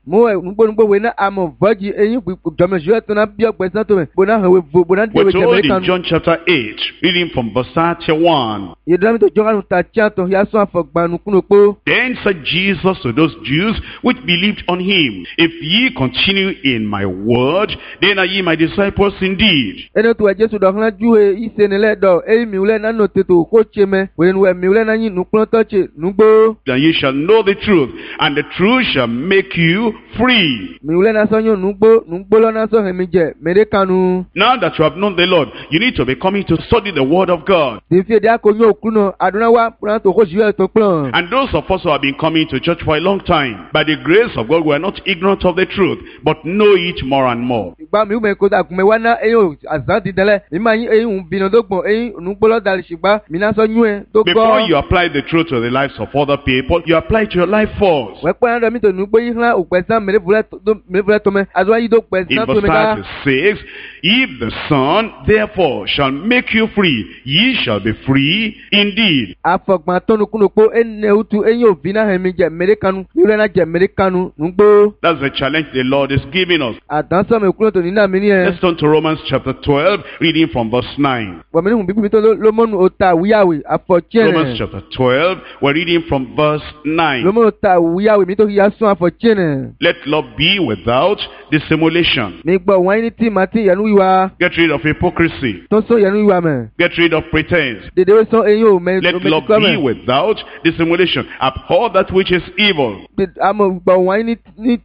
Mo nugbo we na amo vaji eyin jome jure to na bi ogbesan to me. Bona hawe bona de We're we told in American. John chapter 8, reading from verse 31. Ye dami to jogan ta cha to ya so afogbanu kunopo. Then said Jesus to those Jews which believed on him, If ye continue in my word, then are ye my disciples indeed. Eno to Jesu do hlan juwe isenele do e mi ule na no teto ko cheme. We nu mi ule na yin nu klon to che nugbo. Then ye shall know the truth, and the truth shall make you free. Mi ule na so yon nugbo lo na so hemi je Americanu. Now that you have known the Lord, you need to be coming to study the word of God. Di fi de akoyo okuno aduna wa pran to ko jiwe to plan. And those of us who have been coming to church for a long time, by the grace of God, we are not ignorant of the truth, but know it more and more. Igba mi me ko da kun me wa na eyo azan ti dele. Mi ma yin eyun binu dogbon eyin nugbo lo dali sigba. Mi na so yun to Before go. you apply the truth to the lives of other people, you apply it to your life first. We pe na mi to nugbo yin hlan opesan me vule to me. Azwa yi do In pesan to verse me ka. 36, If the Son therefore shall make you free, ye shall be free indeed. Afọgbọn tọnu kunopo ene utu eyin ovina hemi je Americanu. Mi ule na je Americanu nugbo. That's the challenge the Lord is giving us. Adanso me kuno to ni na mi ni e. Let's turn to Romans chapter 12, reading from verse 9. Wa mi hun bibi mi to lo monu ota wiyawe afọchene. Romans chapter 12, we're reading from verse 9. Lo monu ota wiyawe mi to ya sun afọchene. Let love be without dissimulation. Mi gbọ́ wọn ní tí màá ti yẹnu wíwá. Get rid of hypocrisy. Tó sọ yẹnu wíwá mẹ́. Get rid of pretense. Dèdè wí sọ eyín ò mẹ́ Let love kọ́ be mẹ́. without dissimulation. Abhor that which is evil. Àmọ̀ gbọ́ wọn ní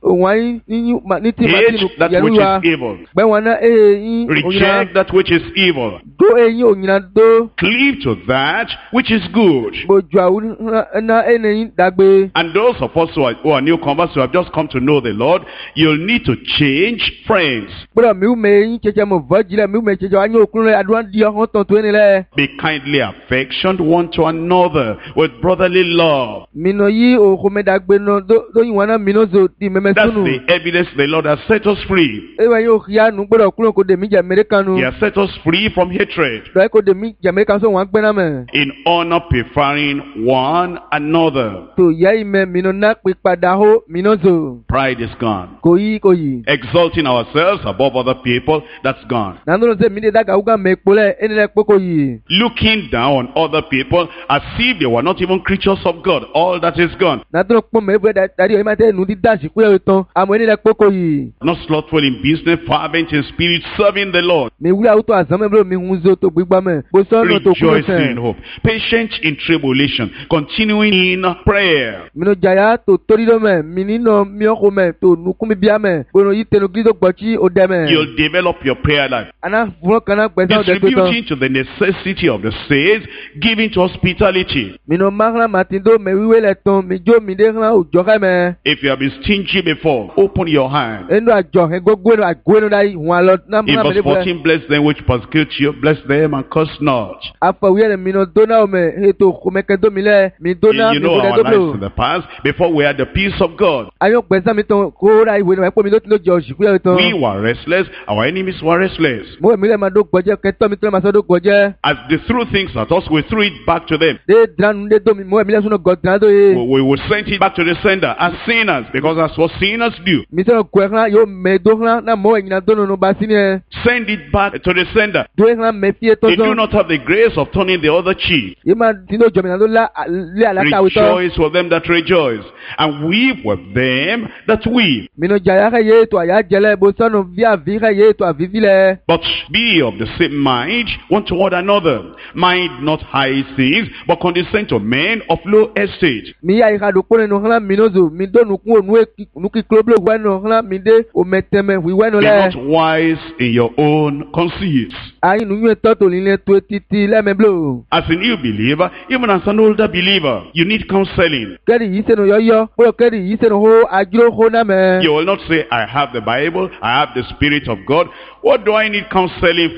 tí màá ti Hate that yẹnu which wíwá. is evil. Gbẹ́ wọn ná eyín òyìnbá. Reject that which is evil. Dó eyín òyìnbá dó. Cleave to that which is good. Gbòjò àwọn ná ẹnìyìn dàgbé. And those of us who are new converts who have just come to know the Lord, you'll need to change friends. Gbọ́dọ̀ mi ò mẹ eyín tsẹtsẹ mọ̀ vọ́ jìlẹ̀ mi ò mẹ tsẹtsẹ wá ní òkúrò rẹ̀ àdúrà di ọ̀hún tán tó ẹni lẹ̀. Be kindly affectioned one to another with brotherly love. Mìnà yí òkú mẹ́dàgbé náà dóyìn wọn náà mìnà zò di mẹ́mẹ́ That's sùnù. the evidence the Lord has set us free. Ewa yóò yá nu gbọ́dọ̀ kúrò kó dèmí jẹ Americanu. He has set us free from hatred. Lọ́yẹ́ kó dèmí jẹ Americanu sọ wọn gbẹ́ náà mẹ́. In honor preferring one another. Tò yẹ ìmẹ̀ mìnà náà pè padà hó mìnà zò. Pride is gone. Kò yí. Exalting ourselves above other people, that's gone. Nàánú ṣe mí de dàgà wúgà mẹ́ epo lẹ̀ ẹni lẹ̀ pé kò yí. Looking down on other people as if they were not even creatures of God, all that is gone. Nàánú pọ̀ mẹ́ ebúrẹ́ dàdí ọ̀yẹ́ máa tẹ́ ẹnu dídá àsìkò ẹ̀ tán àmọ́ ẹni lẹ̀ pé kò yí. Not slothful in business, fervent in spirit, serving the Lord. Mi wúlò àwùtọ̀ àzámẹ́ bẹ́ẹ̀ mi hun zo tó gbígbá mẹ́. Bó sọ́nà tó kúrò Rejoicing in sẹ́. hope. Patient in tribulation. Continuing in prayer. Mìnà jàyà tó torí ló mẹ́. Mi nínà miọ́kọ mẹ́ tó nukú mi bíá mẹ́. Gbọ̀nà yìí tẹnu kí ló gbọ̀chí ó dẹ́ mẹ́. You'll develop your prayer life. Àná fún ọkàn náà gbẹ̀sán ọ̀dẹ́ tó tán. Distributing to the necessity of the saints, giving to hospitality. Mìnà máhàlá màtìndó mẹ́ wíwé lẹ̀ tán. Mi jó mi dé hàn òjọ́kẹ́ mẹ́. If you have been stingy before, open your hand. Ẹnu àjọ ẹ̀ gbogbo ẹnu àgbo ẹnu láyé wọn àlọ́ náà In múra verse mẹ́lẹ́ bọ́lẹ̀. 14, bless them which persecute you, bless them and curse not. Afọwúyẹ́ rẹ̀ mìnà dóná ọmọ ètò kòmẹ́kẹ́dómilẹ̀ mi dóná You mi know kò dẹ́ our lives dóbò. in the past, before we had the peace of God. Ayọ̀ gbẹ̀sán mi tán kó ra ìwé náà ẹ̀pọ̀ mi ló ti ló jọ òṣìkú ẹ̀ tán. We were restless, our enemies were restless. Mo wẹ̀ mí lẹ́ máa dó gbọ́jẹ́ kẹ́tọ́ mi tó lẹ́ máa sọ́ dó gbọ́jẹ́. As they threw things at us, we threw it back to them. Dé dìránù dé dómi mo wẹ̀ mí lẹ́ sọ́nà gọ̀dìrán tó yé. We will send it back to the sender as sinners, because that's what sinners do. Mi sọ̀rọ̀ kọ̀ ẹ̀ hàn yóò mẹ́ dó hàn náà mọ̀ ẹ̀yìn náà dónú nù bá sí ni ẹ̀. Send it back to the sender. Dó ẹ̀ hàn mẹ́ fíye tó They do sọ. not have the grace of turning the other cheek. Yé máa dín ní òjò mi náà ló lé àlàkàwé tán. Rejoice with them that rejoice, and weep with them that weep. Mi nù jàyà kẹ́ yé ètò àyà jẹlẹ̀ bó sọ́nù bí àví kẹ́ yé ètò àvíví lẹ̀. But be of the same mind one toward another. Mind not high things, but condescend to men of low estate. Mi yà ìka dòkó nínú hàn mi nùzò mi dónú kún ònú kí kílóbìlì wẹ́nu hàn mi dé òmẹtẹmẹ wíwẹ́nu Be lẹ̀. not wise in your own conceits. Ayin nu yún tọ́tò nílé tó títí lẹ́mẹ̀blò. As a new believer, even as an older believer, you need counseling. Kẹ́rì yìí sẹ́nu yọ́yọ́, bóyá kẹ́rì yìí sẹ́nu hó ajúró hó náà mẹ́. You will not say, I have the Bible, I have the Spirit of God. What do I need counseling for?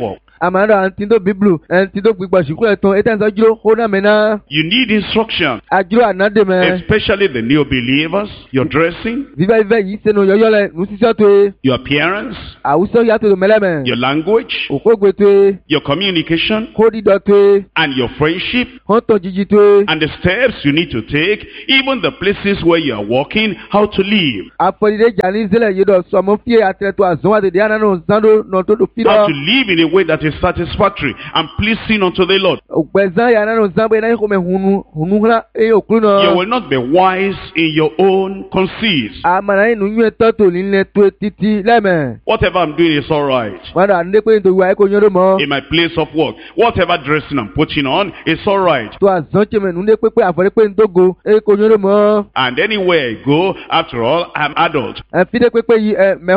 amando antindo biblu antindo gbigba shikule ton etanza jiro hona mena. You need instruction, Ajiro anade me. especially the new believers, your dressing, Viva yi seno yoyole nusisio to your appearance, awuso ya to meleme. your language, Okogwe to your communication, kodi do to and your friendship, honto jiji to and the steps you need to take, even the places where you are walking, how to live. apolide jani zele yedo somo fie atreto azonwa de diana no zando no to do How fido. to live in a way that is satisfactory and pleasing unto the Lord. Ogbezan ya na no zambo na ko me hunu hla e okru no. You will not be wise in your own conceits. Amana inu nyu toto linle to titi leme. Whatever I'm doing is all right. Wanda ande pe ndo wa ko nyodo mo. In my place of work, whatever dressing I'm putting on is all right. To azonche me nunde pe afore pe ndogo e ko nyodo mo. And anywhere I go, after all, I'm adult. Fide pe yi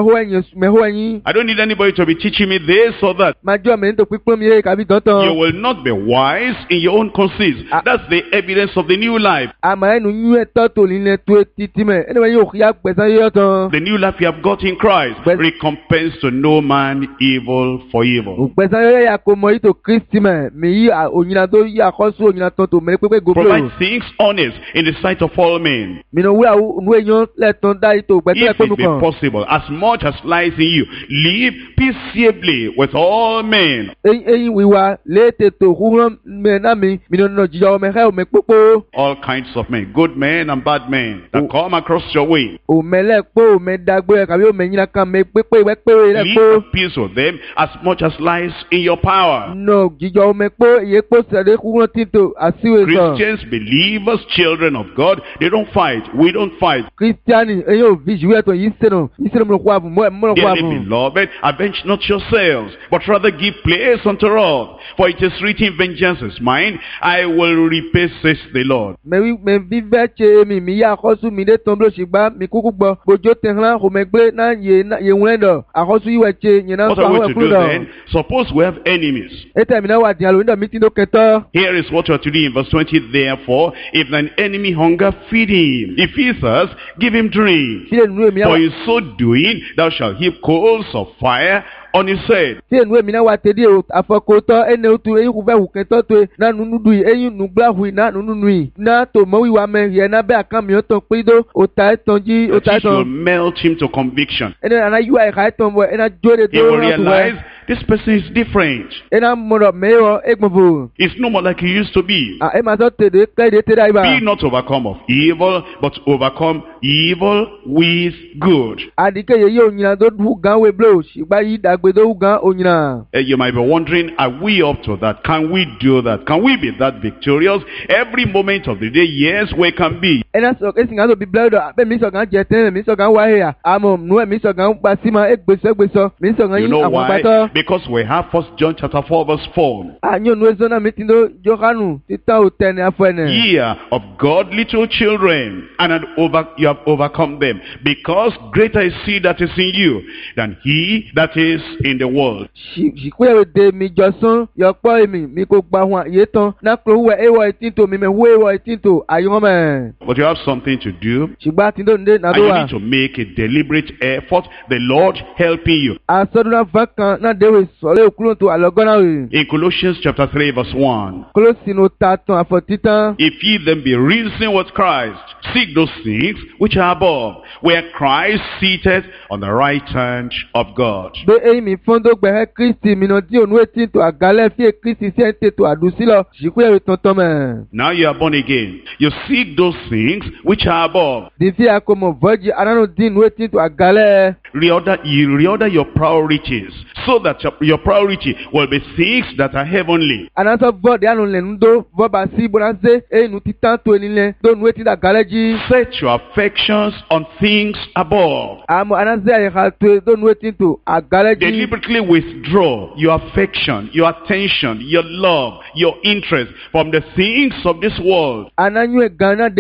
meho enyin. I don't need anybody to be teaching me this or that. Majo me ndo pipon mi e ka bi You dantan. will not be wise in your own conceits. That's the evidence of the new life. Amana inu nyu toto linle to titi me. Ene me yo ya gbezan yo tan. The new life you have got in Christ. But- Recompense to no man evil for evil. Gbezan yo ya ko mo ito Kristi me. Mi yi onyina to yi akoso onyina ton to me pe go Provide things honest in the sight of all men. mi no wura nu eyan le ton da ito gbezan If pe it nu be kan. possible, as much as lies in you, live peaceably with all men. Eyin wiwa le teto huran me na mi no jijo me he o me popo. All kinds of men, good men and bad men, that come across your way. O me le po o me dagbe ka bi o me nyina kan me pepe we pe le Live po. at peace with them as much as lies in your power. No jijo me po ye po sere huran tito asiwe so. Christians, believers, children of God, they don't fight. We don't fight. Christiani eyin o visuel to yi seno mo kwa bu mo kwa Dearly bu. beloved, avenge not yourselves, but rather give place unto wrath. For it is written, vengeance is mine, I will repay, says the Lord. Me vive che mi ya akosu mi de ton blo shigba mi kuku gbo bojo tenran ko me gbe na ye wendo akosu yi we che yin na What so are we ho to e do kudo. then? Suppose we have enemies. Eta mi na wa dialo ndo mi tin do keto. Here is what you are to do in verse 20. Therefore, if thine enemy hunger, feed him. If he thirst, give him drink. Ti enu mi For na in so doing, thou shalt heap coals of fire on his head. ti enu mi na wa tedi o afokoto ene o tu eyin ku fe hu keto to na nunudu eyin nugba hu na nununu na to mo wi wa me ye na be akan mi o ton pido o ta eton ji o ta That will eton melt him to conviction. ene ana yu ai ka eton bo ena jode He will do realize this person is different. ena mo do me o egbobo It's no more like he used to be. a e ma so tede kede tede Be iba not overcome of evil, but overcome evil with good. adike ye yo nyina do hu gan we blo shigba yi dagbe do hu gan onyina. You might be wondering, are we up to that? Can we do that? Can we be that victorious? Every moment of the day, yes, we can be. Ena so esi gan so bi bledo be mi so gan je ten mi so gan wa he ya amo nu mi so gan pa si ma egbeso mi so gan You yin know awon why? pato Because we have 1 John chapter 4 verse 4. anyo nu ezo na mi tin do Johanu titan o ten afo ene. Ye are of God, little children, and you have overcome them, because greater is he that is in you than he that is in the world. Shikwe de mi josun yo po emi mi ko gba hun ye tan na kro we ewo etinto mi me hu ewo etinto ayo me. But you have something to do, Shigba tin do nde na and do you wa. need to make a deliberate effort, the Lord helping you. Asoduna vakan na dewe sole okulon to alogona we. In Colossians chapter 3 verse 1, Kolosi no tatan afo titan. if ye then be risen with Christ, seek those things which are above, where Christ seated on the right hand of God. Be eyi mi fondo gbe Kristi mi no di onu etinto agale fi Kristi si enteto adusilo shikwe we tonton me. Now you are born again. You seek those things which are above. Di fi akomo voji anano di nu etinto agale. You reorder your priorities so that your priority will be things that are heavenly. Anaso vodi anu le ndo voba si bonanze eyi nu titan to enile do nu etinto agale ji. Set your affections on things above. Amo anaze aye ka to do nu etinto agale ji. Deliberately withdraw your affection, your attention, your love, your interest from the things of this world. Ananyu e gana de bonande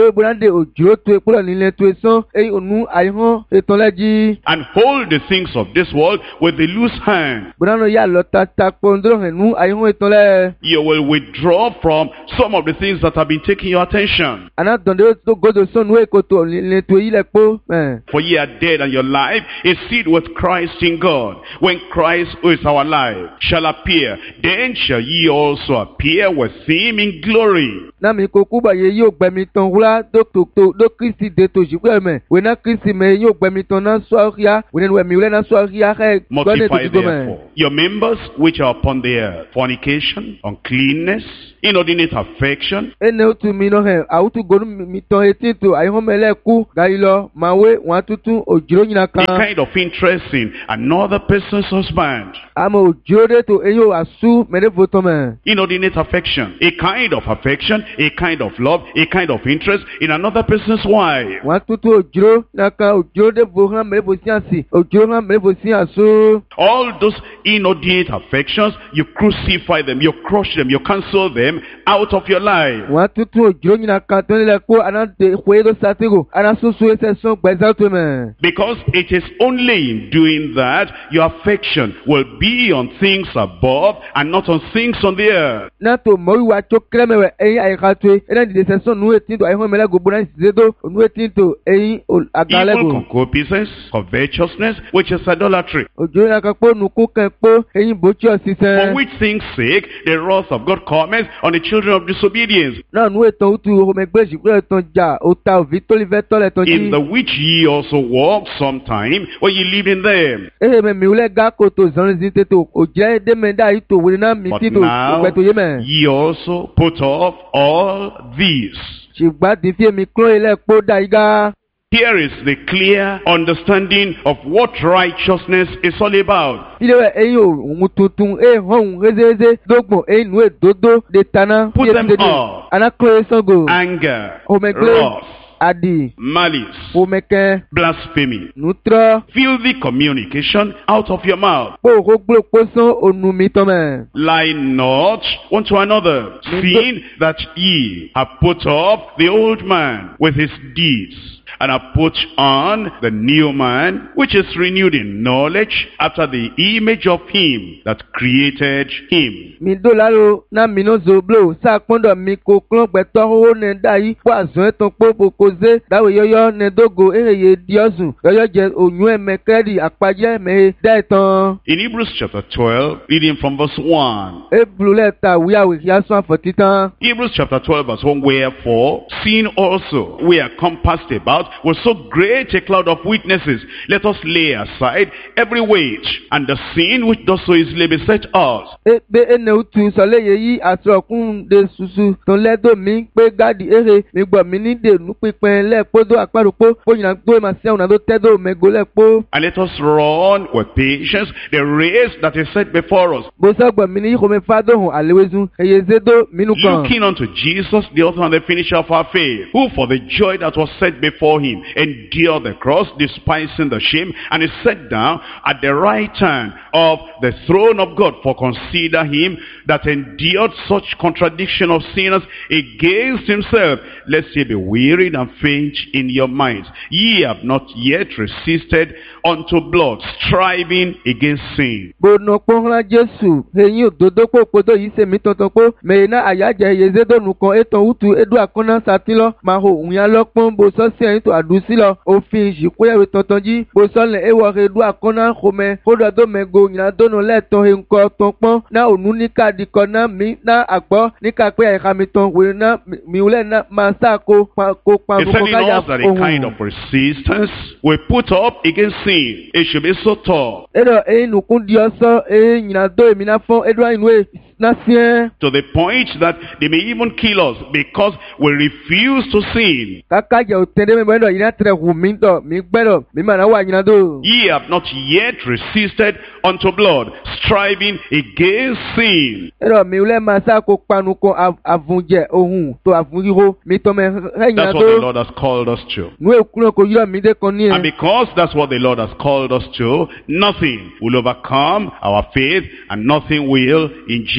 de òjò tó ekúlọ̀ nílẹ̀ tó sán èyí ònú àyíhán ètò lẹ́jì. and hold the things of this world with the loose hand. Bùnánù yà lọ tata pọ̀ndúrọ̀ hẹ̀nú àyíhán ètò lẹ́. You will withdraw from some of the things that have been taking your attention. Àná dọ̀ndé tó gbọdọ̀ sọ̀nù èkótó nílẹ̀ tó yí lẹ̀ pọ̀. For ye are dead, and your life is sealed with Christ in God. When Christ, who is our life, shall appear, then shall ye also appear with him in glory. Nami kókó bàyẹ̀ yóò gbẹ̀mí tán wúlá dó Kristi dé tó ṣùgbọ́n ẹ̀mẹ̀. Wẹ́nà Kristi mẹ́ yóò gbẹ̀mí tán náà sọ́ọ́ríà. Wẹ́nà wẹ̀mí wúlẹ̀ náà sọ́ọ́ríà ẹ̀ gbọ́dẹ̀ tó Mortify ti gbọ́ mẹ́. therefore your members which are upon the earth, fornication, uncleanness, inordinate affection, Ene otu mi no hɛn awutu gonu mi tɔn eti to ayihɔmɛlɛ ku gayilɔ mawe wɔn atutu ojuro nyina a kan. kind of interest in another person's husband, Ame ojuro de to eyo asu mɛde votɔ mɛ. inordinate affection, a kind of affection, a kind of love, a kind of interest in another person's wife. Wɔn atutu ojuro nyina kan ojuro de vo hã mɛde vo si asi ojuro hã mɛde vo si asu. All those inordinate affections, you crucify them, you crush them, you cancel them out of your life. Wɔn atutu ojuro nyina kan tɔn lɛ ko ana de xoe do satigo ana soso esɛ sɔn gbɛza to mɛ. Because it is only in doing that your affection will be on things above and not on things on the earth. Na to mɔwi wa tso kɛlɛ mɛ wɛ eyin ayika to ye ena dide sɛ sɔn nu eti to ayihɔmɛlɛ gobo na sise do nu eti to eyin agalɛ Evil go. concupiscence, covetousness, which is idolatry. Ojuro nyina kan kpo nuku kan kpo eyin botsi For ɔsisɛ. which things sake the wrath of God cometh on the children of disobedience, Na nu etɔn utu omegbe zikple etɔn dza ota ovi tolivɛtɔ le etɔn in the dzi. which ye also walked sometime when ye lived in them. Eye me mi wòle ga koto zɔnzi teto odzra de me da yi to wòle na mi But ti to now gbɛto ye me. ye also put off all these. Tsigba di fie mi klɔ yi le kpo da yi ga. Here is the clear understanding of what righteousness is all about. Fi de wɛ eyi o ŋun tuntun eye hɔn hezeze dogbo eyi nu edodo de tana. Put fie them ti de off. ana klɔ ye sɔgo. Anger, Omegble wrath, adi malice, omekɛ blasphemy, nutrɔ filthy communication out of your mouth. kpo gbogbo kposɔn onu mi tɔmɛ. Lie not one to another, seeing that ye have put off the old man with his deeds, and have put on the new man, which is renewed in knowledge after the image of him that created him. Mi do lalo na mi no zo blo sa kpɔndɔ mi ko klɔ gbɛtɔ xoxo ne da yi kpɔ azɔ etɔn kpɔ bokoze dawo yɔyɔ ne dogo eye ye diɔzu yɔyɔ dze onyu me kɛɖi akpadze me da etɔn. In Hebrews chapter 12, reading from verse 1. Eblu le ta wuyawe ya sɔn afɔti tán. Hebrews chapter 12 verse 1, wherefore, seeing also we are compassed about with so great a cloud of witnesses, let us lay aside every weight and the sin which does so easily beset us. Ebe ene utu sɔle ye yi asɔkun de susu tɔn lɛ do mi kpe gadi ehe mi gbɔ mi ni de nukpikpɛ lɛ kpodo akpaɖokpo kpo yina do ma sia wona do tɛ do mego lɛ kpo. And let us run with patience the race that is set before us, Bosa gbɔ mi ni yi xɔme fa do hɔn alewezu eye ze do minu kan. looking unto Jesus, the author and the finisher of our faith, who for the joy that was set before him endured the cross, despising the shame, and is set down at the right hand of the throne of God. For consider him that endured such contradiction of sinners against himself, lest ye be wearied and faint in your minds. Ye have not yet resisted unto blood, striving against sin. Bono kpɔnla Jesu eyin ododo kpo kpodo yi se mi tɔtɔ kpo mɛ na ayadze yeze do nukɔ etɔn utu edu akɔna sati lɔ ma ho ŋuya lɔ kpɔn bosɔ si ɛyin to adusi lɔ òfin zikoyawe tɔtɔ dzi bosɔ le ewɔ he du akɔna xɔmɛ kódɔ do mɛ go nyina dono lɛ tɔn he ŋkɔ tɔn kpɔn na onu nika di kɔ na mi na agbɔ nika kpe ayika mi tɔn wele na mi wele na ma sa ko kpa He's nuko telling ka ya us that a kind ohun. of resistance we put up against sin. It should be so tough, Eɖɔ eyin nukun diɔ sɔ eye nyina do emi na fɔ eɖɔ ayi nue na fiɛ. to the point that they may even kill us because we refuse to sin. Kaka dze o tɛ ɖe mi bɛ ɖɔ yina trɛ ʋu mi tɔ mi gbɛ ɖɔ mi ma na wa nyina do. Ye have not yet resisted unto blood, striving against sin. Eɖɔ mi wòle ma sa ko kpanu kɔ avunjɛ ohun to avunyiho mi tɔ mɛ hɛ nyina That's what the do. Lord has called us to. Nu ekulɔ ko yɔ mi de kɔ ni And yɛ. because that's what the Lord has called us to, nothing will overcome our faith and nothing will in Jesus'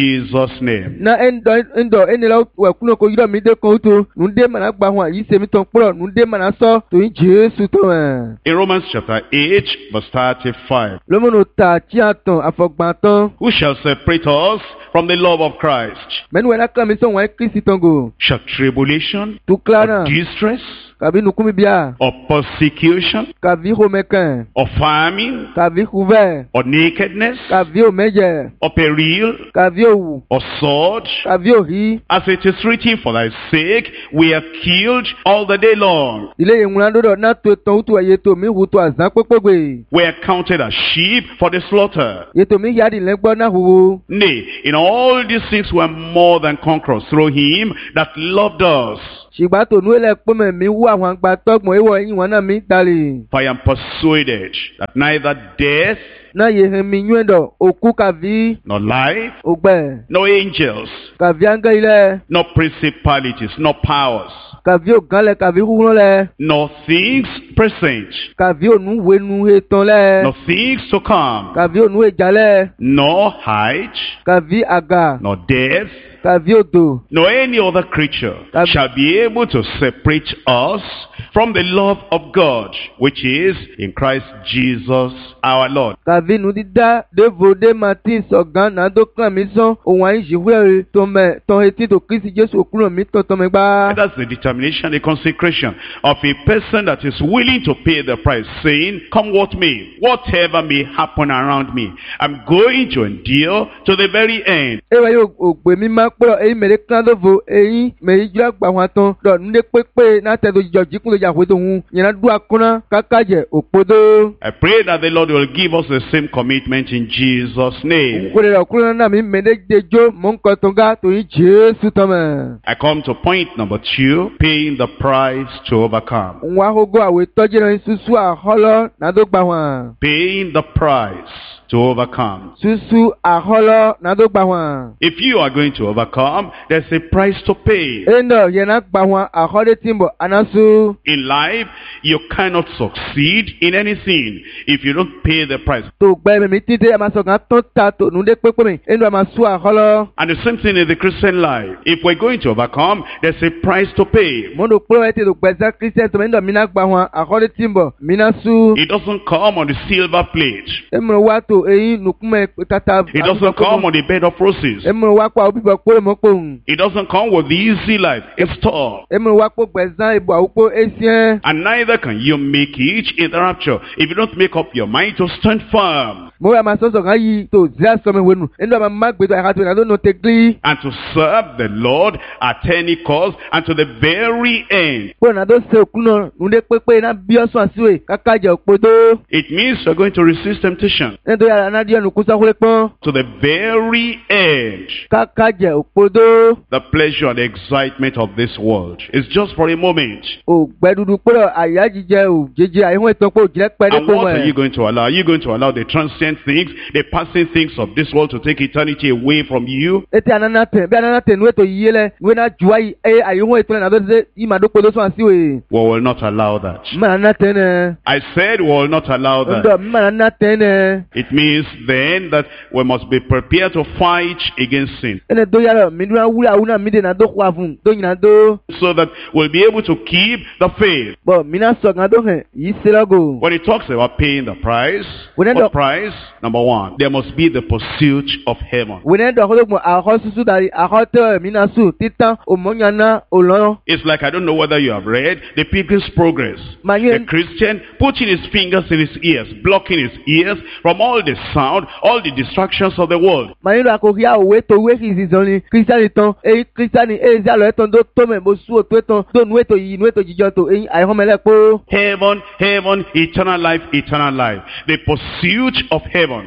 Jesus' name. Na endo enela wekuno ko yiro mi de ko to nunde mana gba ho yi se mi ton poro nunde mana so to yin Jesu to In Romans chapter 8 verse 35. Lomono ta ti aton afogban ton Who shall separate us from the love of Christ? menu wena kan mi so wan Kristi tongo Shall tribulation, tu clara or distress, kabi nukumi bia or persecution, kavi homekan or famine, kavi couvert or nakedness, kavi o meje or peril, kavi o or sword? kavi o ri As it is written, for thy sake we are killed all the day long. ile yenwulan do na to ton tu ye to mi hu to azan popogbe We are counted as sheep for the slaughter. ye to mi yadi legbo na huwo Nay, in all these things we are more than conquerors through him that loved us. ṣùgbọ́n tó nu ilẹ̀ pọ́n mẹ́ mi wú àwọn àgbà tọ́gbọ̀n ìwọ̀ ìwọ̀n náà mi dalè. For I am persuaded that neither death, náà yẹ hàn mi yún ẹ̀dọ̀ òkú kàví nor life, ògbẹ́ nor angels, kàví áńgẹ́ ilẹ̀ nor principalities, nor powers, kàví ògánlẹ̀ kàví húhún lẹ̀ nor things present, kàví ònúwẹ̀nu ètàn lẹ̀ nor things to come, kàví ònú ìjàlẹ̀ nor height, kàví àgà nor depth, kàví òdò nor any other creature shall be able to separate us from the love of God, which is in Christ Jesus our Lord. kàví nu dídá dévòdé martin sọ̀gán nàdó kàn mí sán òun àyíṣìwé tọmẹ tán etí tó Kristi Jésù òkúrò mi tán tọmẹ gbá. That's the determination, the consecration of a person that is willing to pay the price, saying, come what may, whatever may happen around me, I'm going to endure to the very end. ewa yóò ògbé mi máa pọ̀ èyí mèrè kan lóvo èyí mèrè jùlọ gbà wọn tán lọ nílé pépé náà tẹ̀ lójijọ́ jíkún lójà àwòdò òun yẹn dúró akọ́nà kákájẹ̀ òpódó. I pray that the Lord will give us the same commitment in Jesus' name. kò lè rọ̀ kúrò náà mi mèrè dejò mò ń kọ́ tó ń gá torí Jésù tọ́mẹ̀. I come to point number 2, paying the price to overcome. òun wá hógó àwẹ̀ tọ́jú náà ṣuṣu àhọ́lọ́ nàdó gbà wọn. Paying the price to overcome. ṣuṣu àhọ́lọ́ nàdó gbà wọn. If you are going to overcome, there's a price to pay. ẹnà yẹn náà gbà wọn àhọ́dé tí ń bọ̀ anásù. In life, you cannot succeed in anything if you don't pay the price. tó gbẹ mímí títí ẹ máa sọ kàn tán ta tó nùdé pépé mi ẹnu ẹ máa sún àhọ́lọ́. And the same thing in the Christian life. If we're going to overcome, there's a price to pay. mo lò pé ẹ ti lò gbẹ̀sẹ̀ Christian tó mẹ́ńdọ̀ mi náà gbà wọn àhọ́dé tí ń bọ̀ mi náà sú. It doesn't come on the silver plate. ẹ mọ̀ wá tó eyín nùkúmẹ̀ tata. It doesn't come on the bed of roses. ẹ mọ̀ wá pa òbíbọ̀ pé mọ̀ pé òun. It doesn't come with the easy life. It's tough. ẹ mọ̀ wá pé gbẹ̀sán ìbò àwòpọ̀ ẹ̀sìn. And neither can you make it in the rapture if you don't make up your mind to stand firm mo wá máa sọ̀sọ̀ kan yìí tó zia sọmi wẹnu ẹnu àmà má gbẹdọ̀ àkàtúwẹ̀ náà ló nà tẹ́gílì. and to serve the Lord at any cost and to the very end. pé ọ̀nà tó ṣe òkú náà nùdé pépé náà bí ọ̀sán àṣìwẹ̀ kákájà òpódó. It means you're going to resist temptation nítorí àrà náà díẹ̀ nùkú sáwúlẹ̀ pọ́n. to the very end. kákájà òpódó. The pleasure and the excitement of this world is just for a moment. ògbẹ́ dúdú pé àyà jíjẹ òjèjì àìhún ìtàn pé òjìlẹ̀ pẹ́ And nípò what are you mọ̀. going to allow? Are you going to allow the transient things, the passing things of this world to take eternity away from you? ete anana tẹ̀ bí anana tẹ̀ nùwẹ̀ tó yíyé lẹ̀ nùwẹ̀ náà jù ayé àìhún ìtàn náà lọ́dún ìmàdókòdó sọ̀ àṣìwẹ̀. We will not allow that. mmà nana tẹ̀ nẹ̀. I said we will not allow ndọ̀ that. mmà nana tẹ̀ nẹ̀. It means then that we must be prepared to fight against sin ẹnẹ tó yára mi dúró wúlò àwọn náà mi dènà tó kó àfún tó yìnbọn tó. so that we'll be able to keep the faith. bọ̀ mi náà sọ̀ kan tó hẹ̀ yìí ṣe lọ́gò. When it talks about paying the price, When what it- price? Number one, there must be the pursuit of heaven. wẹ́nẹ́ dọ̀ kó tó gbọ̀n àkọ́ súsú dàrí àkọ́ tẹ̀ mi náà sùn títàn òmònyànà òlọ́rọ̀. It's like, I don't know whether you have read the Pilgrim's Progress. Man, The Christian putting his fingers in his ears, blocking his ears from all the sound, all the distractions of the world. màá nílò àkókò òwe tó wé kì í sì sọ ni kírísítánì tán èyí kírísítánì èyí sí àlọ́ ẹ̀tàn tó tó mẹ̀ bó sú òtó ẹ̀tàn tó nu ètò yìí nu ètò jíjọ tó èyí àìhọ́mẹ́lẹ́ pé. Heaven, heaven, eternal life, eternal life. The pursuit of heaven.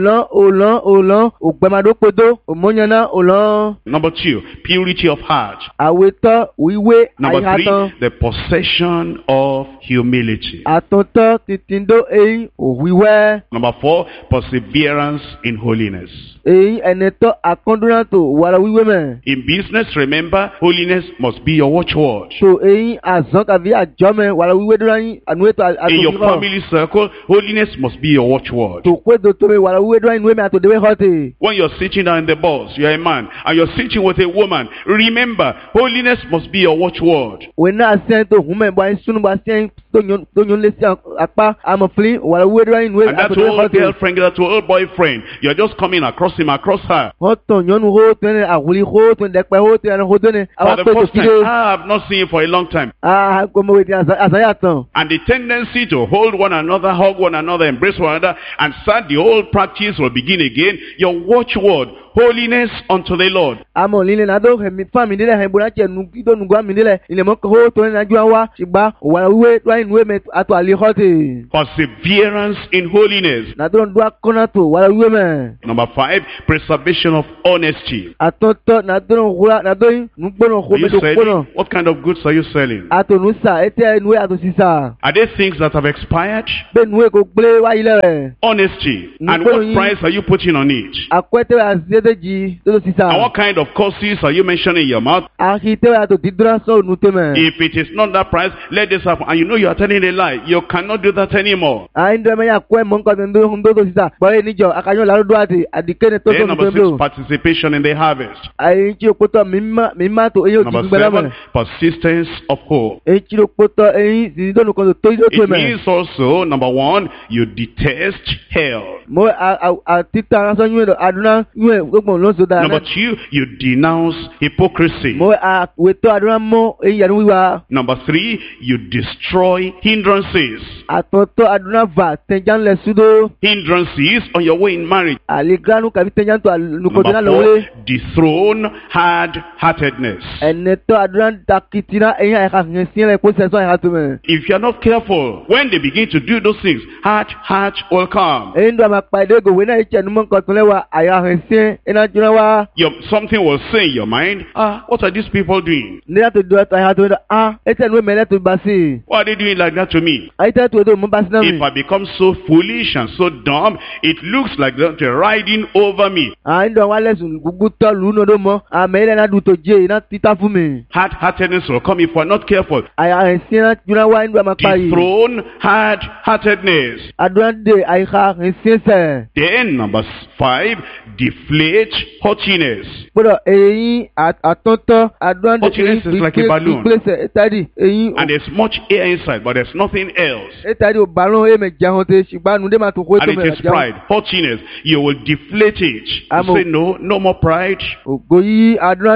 òlàn ògbẹ́madópodó òmònyànà òlàn. Number two, purity of heart. àwetọ́ wíwé Number àyíhàtàn. three, the possession of humility. àtọ̀tọ̀ tìtìndó èyí òwíwẹ́. Number four, perseverance in holiness. èyí ẹ̀nẹ̀tọ́ àkọ́ndúnrátò wàrà wíwé mẹ́. In business, remember, holiness must be your watchword. so èyí àzán kàbí àjọmẹ wàrà wíwé dúró yín ànúwètò In your family circle, holiness must be your watchword. tó pé dòtòmẹ wàrà wíwé dúró yín nuwé mi àtòdéwé họ́tì. When you're sitting down in the bus, you're a man, and you're sitting with a woman, remember, holiness must be your watchword. wòye náà sẹ́yìn tó hùmẹ̀ bọ́ ayé sunu bọ́ sẹ́yìn tó yún lé sí apá àmọ̀fin wàrà wíwé dúró yín nuwé And that àtòdéwé old họ́tì. girlfriend, that old boyfriend, you're just coming across him, across her. wọ́n tàn yọ́nu hó tó ní àwùlí hó tó ní dẹ́pẹ́ hó tó ní hó tó ní. For the first time, I have not seen you for a long time. Kòmòwé ti àzáyà tán. And the tendency to hold one another, hug one another, embrace one another, and start the old practice will begin again. Your watchword, holiness unto the Lord. àmọ́ lílẹ̀ náà tó hẹ̀mí fáàmì nílẹ̀ hẹ̀ bọ́lá tiẹ̀ nùgbí tó nùgbà mí nílẹ̀ ilẹ̀ mọ́ kó tó ní ajú wa ṣùgbọ́n wàrà wíwé dúráyìn nuwé mẹ́ àtọ̀ àlè họ́tì. Perseverance in holiness. nàdúrà dúrà kọ́nà tó wàrà wíwé mẹ́. Number 5, preservation of honesty. àtọ̀tọ̀ nàdúrà wúrà nàdúrà nùgbọ́nà Are kó you mẹ́tò selling? kọ́nà. What kind of goods are you selling? àtọ̀ nùsà ètè nuwé àtọ̀ sísà. Are they things that have expired? bẹ́ẹ̀ nuwé kò gbélé wáyé lẹ́rẹ̀. Honesty. And Nukwe what yi- price are you putting on it? àkọ́tẹ́ àzẹ́dẹ́jì tó sísà. And what kind of curses are you mentioning in your mouth? àkìtẹ́ àtọ̀ dídúrà sọ̀rọ̀ nù tẹ́mẹ̀. If it is not that price, let this happen. And you know you are telling a lie. You cannot do that anymore. àyìndọ́mẹ́ yà kọ́ ẹ̀mọ́ nǹkan tó tó sísà. bọ́lá níjọ àkànyọ́ làrúdọ́ àti àdìkẹ́ni tó tó Then nù number 6, tẹ́mẹ̀. participation in the harvest. àyìntí òkútọ̀ mímá tó eyín òtún Number gbẹ́lẹ́ 7, mẹ́. persistence of hope. èyí òkútọ̀ eyín sídìdọ́nù kan tó yíyó tó It mẹ́. means also, number 1, you detest hell. mo àtìtà aránsọ yún ẹ̀ àdúrà yún ẹ̀ gbọ́n lóṣù dára. Number 2, you denounce hypocrisy. mo àwètò àdúrà mọ́ eyín yàrá wíwá. Number 3, you destroy hindrances. àtọ̀tọ̀ àdúrà va tẹ̀jánlẹ̀ súdó. Hindrances on your way in marriage. àlìgánú kàbí tẹ̀jántò àlùkòtò náà Number lọ́wọ́lé. 4, dethrone hard-heartedness. ẹ̀nẹ́tọ̀ àdúrà dàkìtìrà eyín àyàká hẹ̀ sí ẹ̀ kó sẹ̀sọ́ àyàká tó mẹ́. If you are not careful, when they begin to do those things, heart will come. eyín dọ̀ àmà pàdé gòwé náà ìtsẹ̀ numọ́ nǹkan tó lẹ́wà àyà hẹ̀ sí iná jóná wá. Something will say in your mind, what are these people doing? nígbà tó dọ̀ àyà tó dọ̀ ẹ̀tẹ̀ nu mẹ́lẹ́ tó bá sí. Why are they doing like that to me? àyíká tó dọ̀ mọ́ bá sí náà mi. If I become so foolish and so dumb, it looks like they're riding over me. àyíndọ̀ wa lẹ́sùn gbogbo tọ́ lù ú nọ́dọ̀ mọ́ àmì ilẹ̀ náà dùn tó jẹ́ iná títà fún mi. Hard-heartedness will come if we're not careful. àyà hẹ̀ sí iná jóná wá nígbà máa parí. Dethrone hard-heartedness. àdúrà dé àyíká hẹ̀ sí ẹsẹ̀. Then number 5, deflate haughtiness. gbọ́dọ̀ èyí àtọ́tọ́ àdúrà dé Haughtiness is like a balloon. ìgbésẹ̀ ìtàdí èyí. And there's much air inside, but there's nothing else. ìtàdí ò bàlọ́ èmi jẹun tẹ ṣùgbọ́n ànúdé máa tó kó And tó it mẹ́ra is pride, haughtiness. You will deflate it. You say, no more pride. ògo yìí àdúrà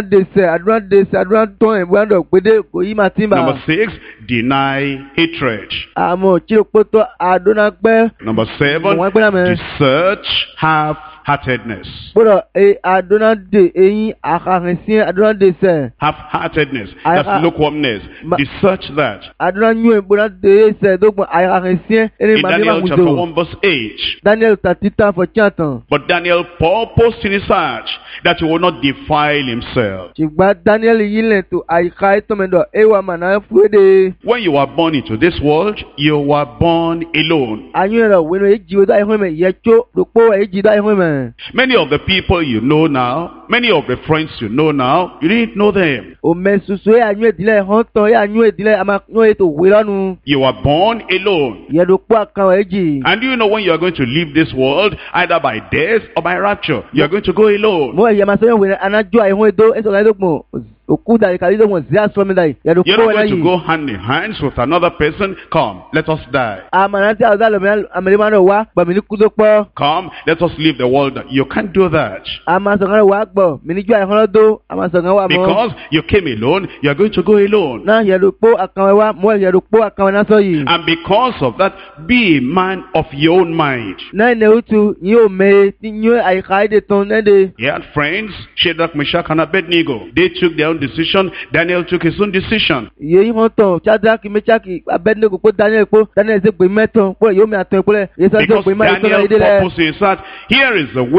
dèsẹ̀ àdúrà tán ìbúrádọ̀ pédé ògo yìí máa ti ń bà. Number 6, deny hatred. àmọ́ tí o pọ́tọ́ àdúrà pẹ́. Number 7, Wọ́n gbéra mẹ́. research half-heartedness. gbọ́dọ̀ àdúrà dè eyín àkàrìn sí àdúrà dèsẹ̀. Half-heartedness. I- That's lukewarmness. Research that. àdúrà yún ìbúra dèsẹ̀ dógbọ̀n àkàrìn sí ẹni In màmí Daniel chapter màmúdò. 1 verse 8. Daniel tàtítà fọ̀tíàtàn. But Daniel purposed in his heart that he will not defile himself. ṣùgbọ́n Daniel yìí lẹ̀ tó àyíká ìtọ́mẹ̀dọ̀ ẹwà màná fúrédè. When you were born into this world, you were born alone. àyún ẹ̀rọ wẹ́nu èjì wẹ́dọ̀ àyíkọ́ mẹ́ yẹ tó lópó èjì dọ̀ àyíkọ́ mẹ́. Many of the people you know now, many of the friends you know now, you didn't know them. òmẹ soso yà àyún ìdílé hàn tán yà àyún ìdílé àmà yún ètò wé lọ́nu. You were born alone. yẹ̀dọ̀pọ̀ àkàwọ̀ èjì. And you know when you are going to leave this world, either by death or by rapture, you are going to go alone. mo ẹ̀yẹ máa sọ́yìn wẹ̀rẹ̀ anájọ́ àìhún èdò ẹ̀sọ̀rọ̀ ẹ̀dọ́gbọ̀n òkú dàrí kàrí ẹ̀dọ́gbọ̀n sí àsọ́mídàí You're yẹ̀dọ̀pọ̀ not wẹ̀ going to láyìí. go hand in hands with another person. Come, let us die. àmàlà tí àwọn ọ̀dọ́ àmàlẹ́mọ́ wá gbọ̀mí ní kúndó pọ̀. Come, let us leave the world. You can't do that. àmàsọ̀kan wà gbọ̀ mí níjọ́ àìhún lọ́dọ̀ àmàsọ̀kan wà mọ́. Because you came alone, you are going to go alone. náà yẹ̀dọ̀pọ̀ àkàwẹ̀ wá mọ́ yẹ̀dọ̀pọ̀ àkàwẹ̀ náà sọ yìí. And because of that, be a man of your own mind. náà ní ewútu yóò mẹ́ tí yóò àyíká èdè tán lẹ́dẹ̀. He had friends, Shadrach, Meshach, and Abednego. They took their own decision. Daniel took his own decision. yéé wọ́n tán Shadraki Meshaki Abednego pé Daniel ṣe pé mẹ́tàn pé yóò mi àtàn ìpínlẹ̀ yéé sọ Because pé máa ìtọ́nà Daniel ìdílé. purposed in his heart, here is the way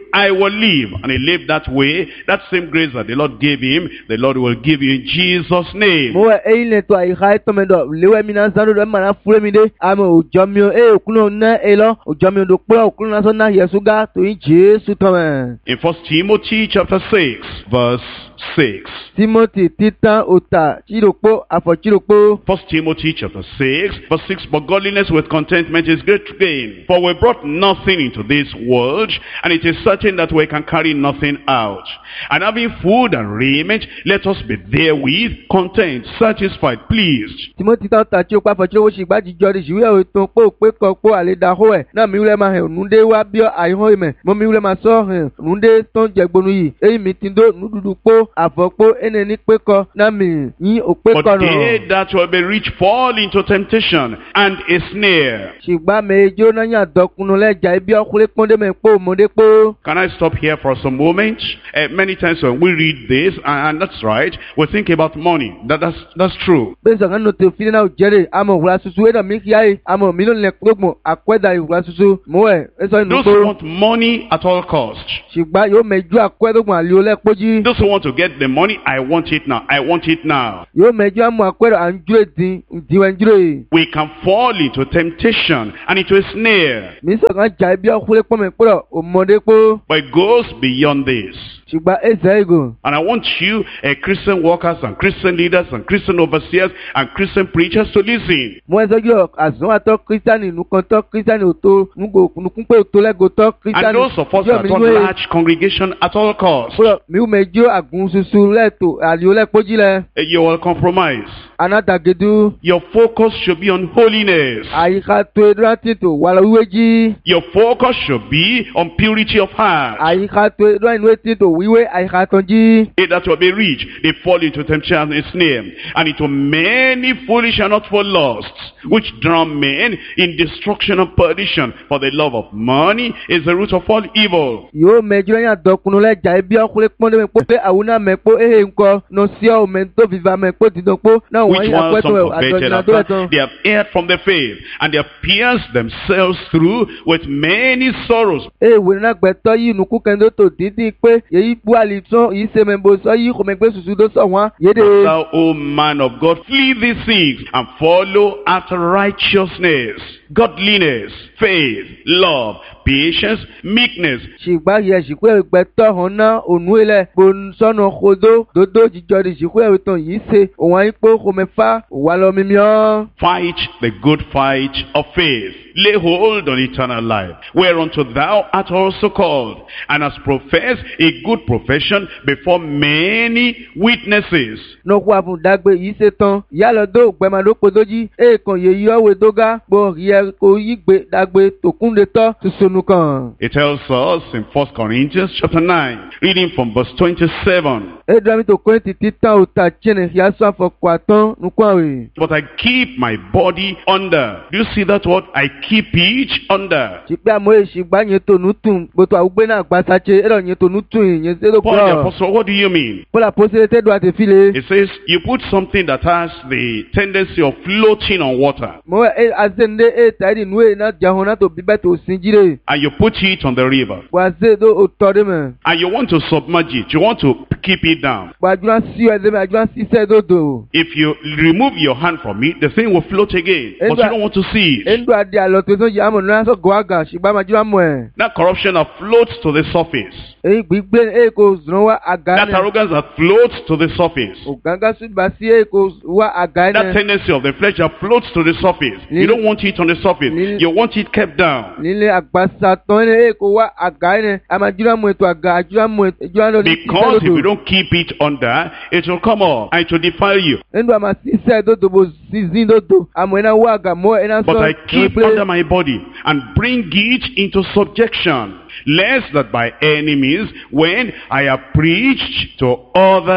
I will live. And he lived that way. That same grace that the Lord gave him, the Lord will give you in Jesus' name. Mo eile to ai khai to mendo lewe mi na zanu do mana fure mi de amo ojomio okuno na elo ojomio do pe okuno na so na Yesu ga to in Jesus to me. In 1 Timothy chapter 6 verse 6. Timothy titan ota chiropo afo chiropo. 1 Timothy chapter 6 verse 6. But godliness with contentment is great gain. For we brought nothing into this world, and it is certain that we can carry nothing out. And having food and raiment, let us be therewith content, satisfied, pleased. Timothy ta ta chiropo afo chiropo shigba jijo ri jiwe o ton po pe ko po ale da ho e na mi wule ma he nunde wa bio aiho ime mo mi wule ma so he nunde ton jegbonu yi eyi mi tindo nududu po afọpo eneni peko na mi yin opeko But no. they that will be rich fall into temptation and a snare. Shigba mejo na yan dokunu leja ibi okule ponde me po mode po. Can I stop here for some moment? Many times when we read this, and that's right, we think about money. That's true. Beso kan no te fili na ojere amo wura susu e na mi kiai amo mi lo le gbogbo akweda wura susu mo e eso inu Those who ko. want money at all costs. Shigba yo mejo akwedogun ali ole poji. Those who want to get the money, I want it now. I want it now. Yo mejo amo akwedo anjure din diwenjure. We can fall into temptation and into a snare. Mi so kan ja ibi okule pon me po o mode po. But it goes beyond this. Shigba ezaigo. And I want you, Christian workers and Christian leaders and Christian overseers and Christian preachers to listen. Mo ezojo azon ato Christian nu kan to Christian oto nugo nukun pe oto lego to Christian. And those of us that want large congregation at all costs. Mi mejo agun susu leto ali ole poji le. You will compromise. Anadagedu. Your focus should be on holiness. Àyíká tó edúrántì tó wà lọ́wọ́jì. Your focus should be on purity of heart. Àyíká tó edúrántì tó wíwé àyíká tó jí. They that will be rich, they fall into temptation and a snare, and into many foolish and hurtful lusts, which drown men in destruction and perdition. For the love of money is the root of all evil. Yóò mẹjọ yẹn àdọkùnrin lẹ́jà ibi ọkùnrin pọ́n dé mẹ́pọ́ pé àwọn náà mẹ́pọ́ ehe ńkọ nọ sí ọ mẹ́tò fífa mẹ́pọ́ dídọ́pọ́ náà wọ́n Which yà ones some pẹ́tọ́ coveted àjọyìn àdó ẹ̀tàn. after, they have erred from the faith, and they have pierced themselves through with many sorrows. Èèwé náà gbẹ̀tọ́ yìí nùkú kẹ́ńdó tó dídí pé èyí bu àlìtàn yìí ṣe mẹ́bò sọ yìí kò mẹ́gbẹ́ sùsù tó sọ wọ́n yéde. Thou, O man of God, flee these things and follow after righteousness, godliness, faith, love, patience, meekness. Ṣìgbà yẹ ṣìkú ẹ̀gbẹ́tọ̀ hàn náà ònú ilẹ̀ gbòǹsọ́nà kodó dòdó jíjọ di ṣìkú ẹ̀wẹ̀tàn yìí ṣe òun àyípo kòmẹ́fà òwà lọ mímíọ́. Fight the good fight of faith. Lay hold on eternal life, whereunto thou art also called, and hast professed a good profession before many witnesses. Nọ́kú àfùndàgbé yìí ṣe tán yálọ́dọ̀ gbẹ̀màdókòdójì èèkàn yèyí ọ̀wé dógá gbọ̀ yẹ kó yí gbé dàgbé tòkúndé tọ́ tuntun kan. It tells us in 1 Corinthians chapter 9, reading from verse 27. Édúrámì tó kọ́ ètì títàn òtà tiẹ̀nì yasọ́ àfọ̀kọ̀ àtán nukú àwẹ̀. But I keep my body under. Do you see that word? I keep it under. Ṣìpẹ́ àmọ́ èsì gbá yẹn tó nù tún gbòtò àwùgbé náà gbà sàché ẹ̀rọ yẹn tó nù tún yẹn ṣe ló Paul the pọ̀. Apostle, what do you mean? Paul àpòsílẹ̀ tẹ́dùn àti fílẹ̀. It says you put something that has the tendency of floating on water, Mo ẹ azẹ́ndé ẹ tàyẹ̀dì nù ẹ̀ náà jẹun náà tó bíbẹ́ tó sin jíre. and you put it on the river, Wà á ṣe tó o tọ́ dé mẹ́. and you want to submerge it. You want to keep it down. Wà á jùlọ sí ẹ̀ dé mẹ́ àjùlọ sí iṣẹ́ tó dò. If you remove your hand from it, the thing will float again, but you don't want to see it. Ẹ̀ńdọ̀ àdé àlọ́ tó sọ́jà àmọ̀ náà sọ gọ́àgà ṣùgbọ́n àmọ̀ àjùlọ mọ̀ ẹ̀. That corruption that floats to the surface, Èyí gbígbé ẹ̀ kò zùnú wá àgá that ẹ̀. arrogance that floats to the surface, Ògàngá ṣùgbọ́n sí ẹ̀ kò wá àgá that ẹ̀. tendency of the flesh that floats to the surface. You don't want it on the surface. You want it kept down. Nílé àgbàsà tán ẹ̀ kò wá àgá ẹ̀. Àmọ̀ àjùlọ mọ̀ ètò àgá àjùlọ mọ̀ ètò àjùlọ ní Because if you don't keep it under, it will come up and it will defile you. Ẹ̀ńdọ̀ àmà sí iṣẹ́ tó dò bò sí zín tó dò. Àmọ̀ ẹ̀ náà wá àgá mọ́ ẹ̀ náà sọ. But I keep under my body and bring it into subjection, lest that by any means, when I have preached to others,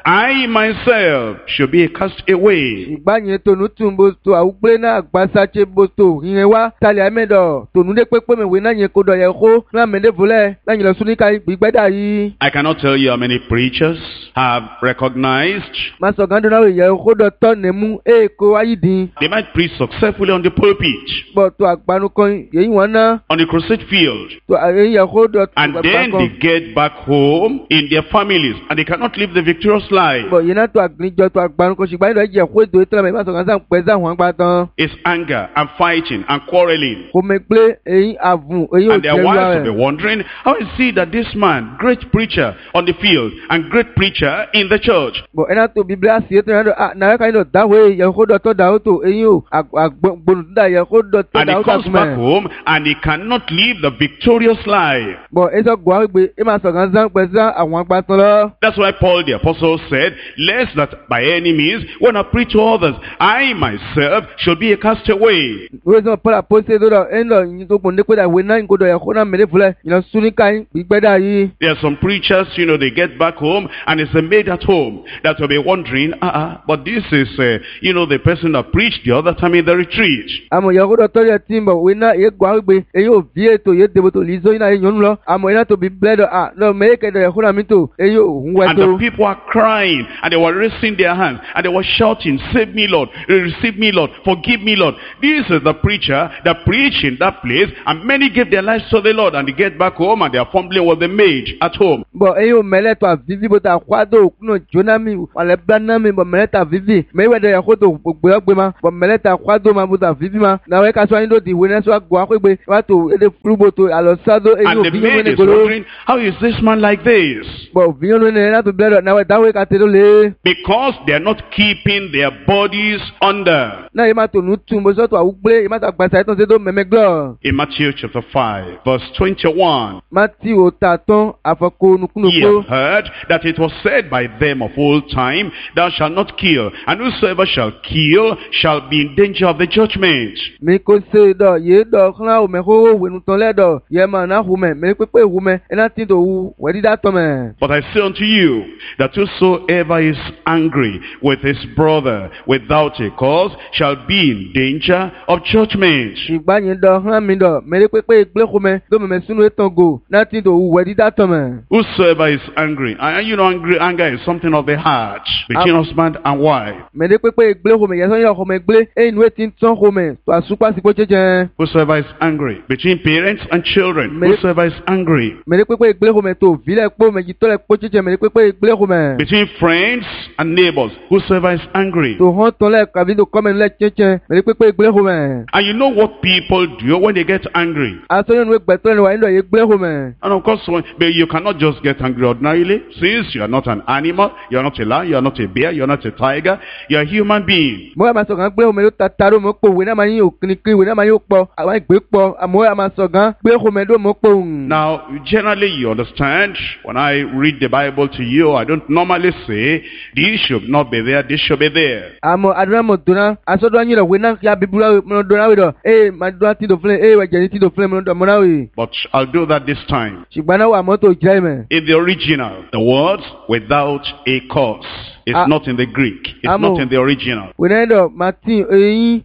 I myself should be a castaway. ìgbà yẹn tònú tún bó tó àwùgbé náà gbàsátsé bó tó ìyẹn wá tálẹ̀ àmẹ́dọ̀ tònú dé pépé mẹ́wé náà yẹn kó dọ̀ yẹ kó náà mẹ́lẹ́ volẹ̀ náà yẹn lọ sún ní ká gbígbẹ́dà yìí. I cannot tell you how many preachers have recognized. má sọ gán dọ́nà yẹ kó dọ̀ tọ́ nẹ̀mú èèkó ayídìn. They might preach successfully on the pulpit, bọ̀ tó àgbàánu kan yẹ̀yìn wọn náà. on the crusade field, tó àyẹ̀yìn yẹ kó dọ̀ and then they get back home in their families and they cannot live the victorious life. bọ̀ yẹn náà tó àgbìnjọ tó àgbàánu kan ṣùgbọ́n ìdọ̀ jẹ́ kó ètò ìtọ́lá mẹ́ má sọ gán sáà pẹ́ sáà wọn gbà tán. It's anger and fighting and quarreling. kò mẹ́ gbé eyín àvùn eyín And their òjẹ́ wives will be rẹ̀. wondering, how is it that this man, great preacher on the field and great preacher in the church, bọ̀ ẹ̀ náà tó bíbélì àṣìyẹ́ tó yẹn náà náà ká yín lọ dáwọ́ yẹ kó dọ̀ tọ́ dáwọ́ tó eyín ò àgbọ̀nù tó dà yẹ kó dọ̀ tọ́ and he dáwọ́ tó comes back àkùnmẹ́. home and he cannot live the victorious life? bọ̀ ẹ sọ gbọ́ àwọn ìgbé ẹ máa sọ gán sáà pẹ́ sáà àwọn àgbà tán lọ. That's why Paul the apostle said, lest that by any means, when I preach to others, I myself should be a castaway. wíwé sọ paul àpòsí tó dọ̀ ẹ̀ ń lọ yín tó gbọ̀n dépò dà ìwé náà kó dọ̀ yẹ kó náà mẹ́lẹ́ fúlẹ̀ ìlọ sún ní ká yín gbígbẹ́dà yìí. There are some preachers, they get back home and it's a maid at home that will be wondering, but this is, the person that preached the other time in the retreat. àmọ̀ yẹ kó dọ̀ tọ́ yẹ tí ń bọ̀ wíwé náà yẹ gbọ́ àwọn ìgbé eyín ò bí ètò yẹ dèbò tó lì zóyún náà yẹ yọ̀nù lọ àmọ̀ yẹ náà tó bí blẹ́ dọ̀ lọ mẹ́yẹ kẹ́dọ̀ yẹ kó náà mi tó eyín ò ń wẹ́ And tó. the people are crying and they were raising their hands and they were shouting, save me, Lord, receive me, Lord, forgive me, Lord. This is the preacher that preached in that place, and many gave their lives to the Lord, and they get back home and they are fumbling with the maid at home. bọ̀ eyín ò mẹ́lẹ́ tó àvivi bó ta kwado òkúnà jóná mi wàlẹ̀ bláná mi bọ̀ mẹ́lẹ́ ta vivi mẹ́wẹ́ dẹ̀ yẹ kó tó gbé ọgbẹ́ ma bọ̀ mẹ́lẹ́ ta kwado ma bó ta vivi ma náà ká sọ ayé ló di ìwé náà sọ àgọ́ àkọ́gbé wà tó èdè fúrúgbó tó àlọ́ sádó eyín And the òfin maid yóò is golo. wondering, how is this man like this? bọ̀ òfin yóò ní náà tó bẹ́ẹ̀ dọ̀ náà dáwọ́ ká tẹ́lẹ̀ lé. Because they are not keeping their bodies under. náà yìí má tó nù tún bó sọ́tò àwùgbé yìí má tó àgbàsá yìí tó ń ṣe tó mẹ́mẹ́ gbọ́. In Matthew chapter 5, verse 21, má tí o ta tán àfọkọ ye nukúnukú. have heard that it was said by them of old time, thou shalt not kill, and whosoever shall kill shall be in danger of the judgment. mi kò ṣe dọ̀ yé dọ̀ kọ́lá òmẹ́ kó wẹ̀nu tán lẹ́dọ̀ yẹ mà náà hùmẹ́ mẹ́rin pépé hùmẹ́ ẹ̀ náà tí tó wù wẹ̀ dídá tọ́ mẹ́. But I say unto you, that whosoever is angry with his brother without a cause shall be in danger of judgment. ìgbà yẹn dọ̀ hàn mí dọ̀ mẹ́rin pépé ìgbélé hùmẹ́ tó mẹ́mẹ́ sínú ètò gò náà tí tó wù wẹ̀ dídá tọ́ mẹ́. Whosoever is angry, and anger is something of the heart between husband and wife. mẹ́rin pépé ìgbélé hùmẹ́ yẹn sọ́yìn ọ̀hùmẹ́ gbélé ẹ̀yìn ìwé tí ń tán hùmẹ́ tó àsùpá sí pọ́jẹ́ jẹ́. Whosoever is angry between parents and children. Whosoever is angry mẹ́rin pépé ìgbélé hùmẹ́ tó vílẹ̀ pọ́ mẹ́jì tọ́lẹ̀ pọ́jẹ́ jẹ́ mẹ́rin pépé ìgbélé hùmẹ́. between friends and neighbors. Whosoever is angry. tó hàn tán lẹ̀ kàbí tó kọ́mẹ́ lẹ̀ jẹ́jẹ́ mẹ́rin pépé ìgbélé hùmẹ́. And you know what people do when they get angry. asọ́yìn ìwé gbẹ̀tọ́ ni wà nílò yẹ gbélé hùmẹ́. And of course, but you cannot just get angry ordinarily, since you are not an animal, you are not a lion, you are not a bear, you are not a tiger, you are a human being. mo yà máa sọ̀gán gbé hùmẹ́ ló ta taró mọ́ pò wé náà máa yín òkìníkiri wé náà máa yín pọ̀ àwọn ìgbé pọ̀ àmọ́ yà máa sọ̀gán gbé hùmẹ́ ló mọ́ pò. Now, generally you understand, when I read the Bible to you, I don't normally say, this should not be there, this should be there. àmọ́ àdúrà mọ̀ dùnà asọ́dọ̀ anyi rẹ̀ wé náà kí a bíbélà mọ̀ dùnà wé dọ̀ máa dùnà tí dò fúnlẹ̀ wà jẹ̀ni tí dò fúnlẹ̀ mọ̀ dọ̀ mọ̀ náà wé. But I'll do that this time. ṣùgbọ́n náà wà mọ́tò ìjìlá ìmẹ̀. In the original, the words without a cause. It's not in the Greek. It's not in the original. wé náà dọ̀ máa tí eyín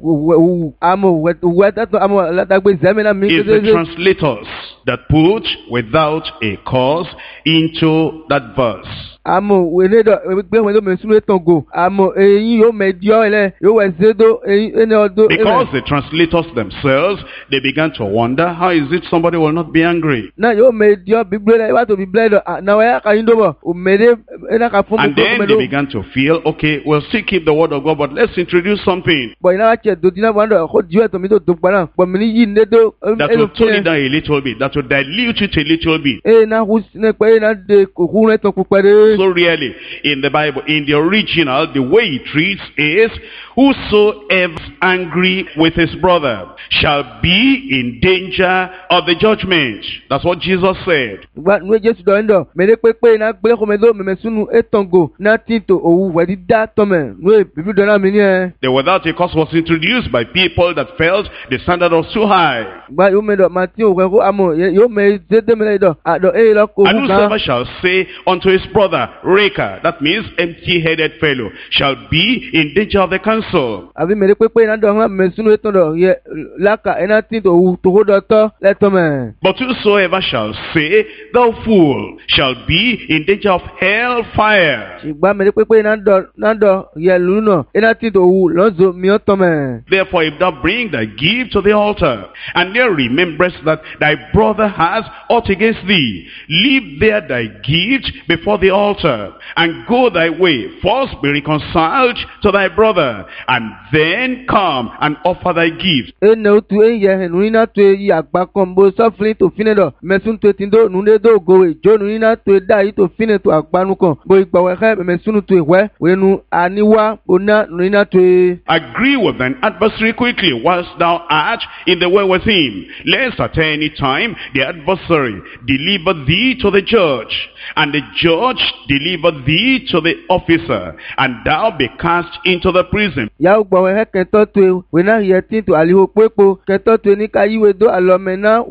àmọ́ òwú ẹ̀tọ́ àmọ́ látàgbé zẹ́mínà mi. It's the translators that put without a cause into that verse. àmọ́ wèlé dọ̀ gbé wọn tó mẹ sínú ètò gò àmọ́ eyín yóò mẹ diọ́ ilẹ̀ yóò wẹ̀ zédó eyín ẹni ọdún. Because the translators themselves, they began to wonder, how is it somebody will not be angry? náà yóò mẹ diọ́ bíbélì wà tó bíbélì dọ̀ náà wọ́n yà ká yín dọ́bọ̀ òmèdè ẹ̀dá ká fún mi And tó then kọ́mẹ́dó. they began to feel, okay, we'll still keep the word of God, but let's introduce something bọ̀ iná wá tiẹ̀ dòdì náà wọ́n dọ̀ kó diọ́ ẹ̀tọ́ mi tó tó gbaná bọ̀ mí ní yìí ní dédó. that will tone it down a little bit, that will dilute it a little bit. náà kú sí ní pẹ́ náà de kòkó rẹ̀ tó kú pẹ́rẹ́. So really, in the Bible, in the original, the way it reads is, whosoever is angry with his brother shall be in danger of the judgment. That's what Jesus said. gba nuwe Jésù dọ̀ ńdọ̀ mẹ́lẹ́ pépé náà gbélé kọ́mẹ́dó mẹ́mẹ́ sínú ètò gò náà tí tó òwú wẹ̀dí dá tọ́mẹ̀ nuwe bíbí dọ̀ náà mi ní ẹ. The without a cause was introduced by people that felt the standard was too high. gba yóò mẹ dọ̀ máa tí òwú ẹ̀kọ́ àmọ́ yóò mẹ zédé mẹ́lẹ́ dọ̀ àdọ̀ lọ kó And wú kan. whosoever shall say unto his brother, raker, that means empty-headed fellow, shall be in danger of the council. Àbí mèrè pépé iná dọ̀ hàn mẹ́sùnú ètò dọ̀ yẹ láka iná tí tó wù tó kó dọ̀ tọ́ lẹ́tọ̀ mẹ́. But whosoever shall say, thou fool, shall be in danger of hell fire. Ṣùgbọ́n mèrè pépé iná dọ̀ yẹ lùnà iná tí tó wù lọ́zọ̀ mìíràn tọ́ mẹ́. Therefore, if thou bring thy gift to the altar, and there rememberest that thy brother has aught against thee, leave there thy gift before the altar, and go thy way. First be reconciled to thy brother, and then come and offer thy gift. Ene otu enye nunina to yi agba kombo suffering to fine do mesun to tindo nunde do go jo nunina to da yi to fine to agbanu kan bo igbawe he mesun to ewe wenu aniwa ona nunina to. Agree with thine adversary quickly whilst thou art in the way with him, lest at any time the adversary deliver thee to the judge, and the judge deliver thee to the officer, and thou be cast into the prison. Ya ugbawe he kento to wena yetin to aliho pepo kento to ni kayiwe do alomena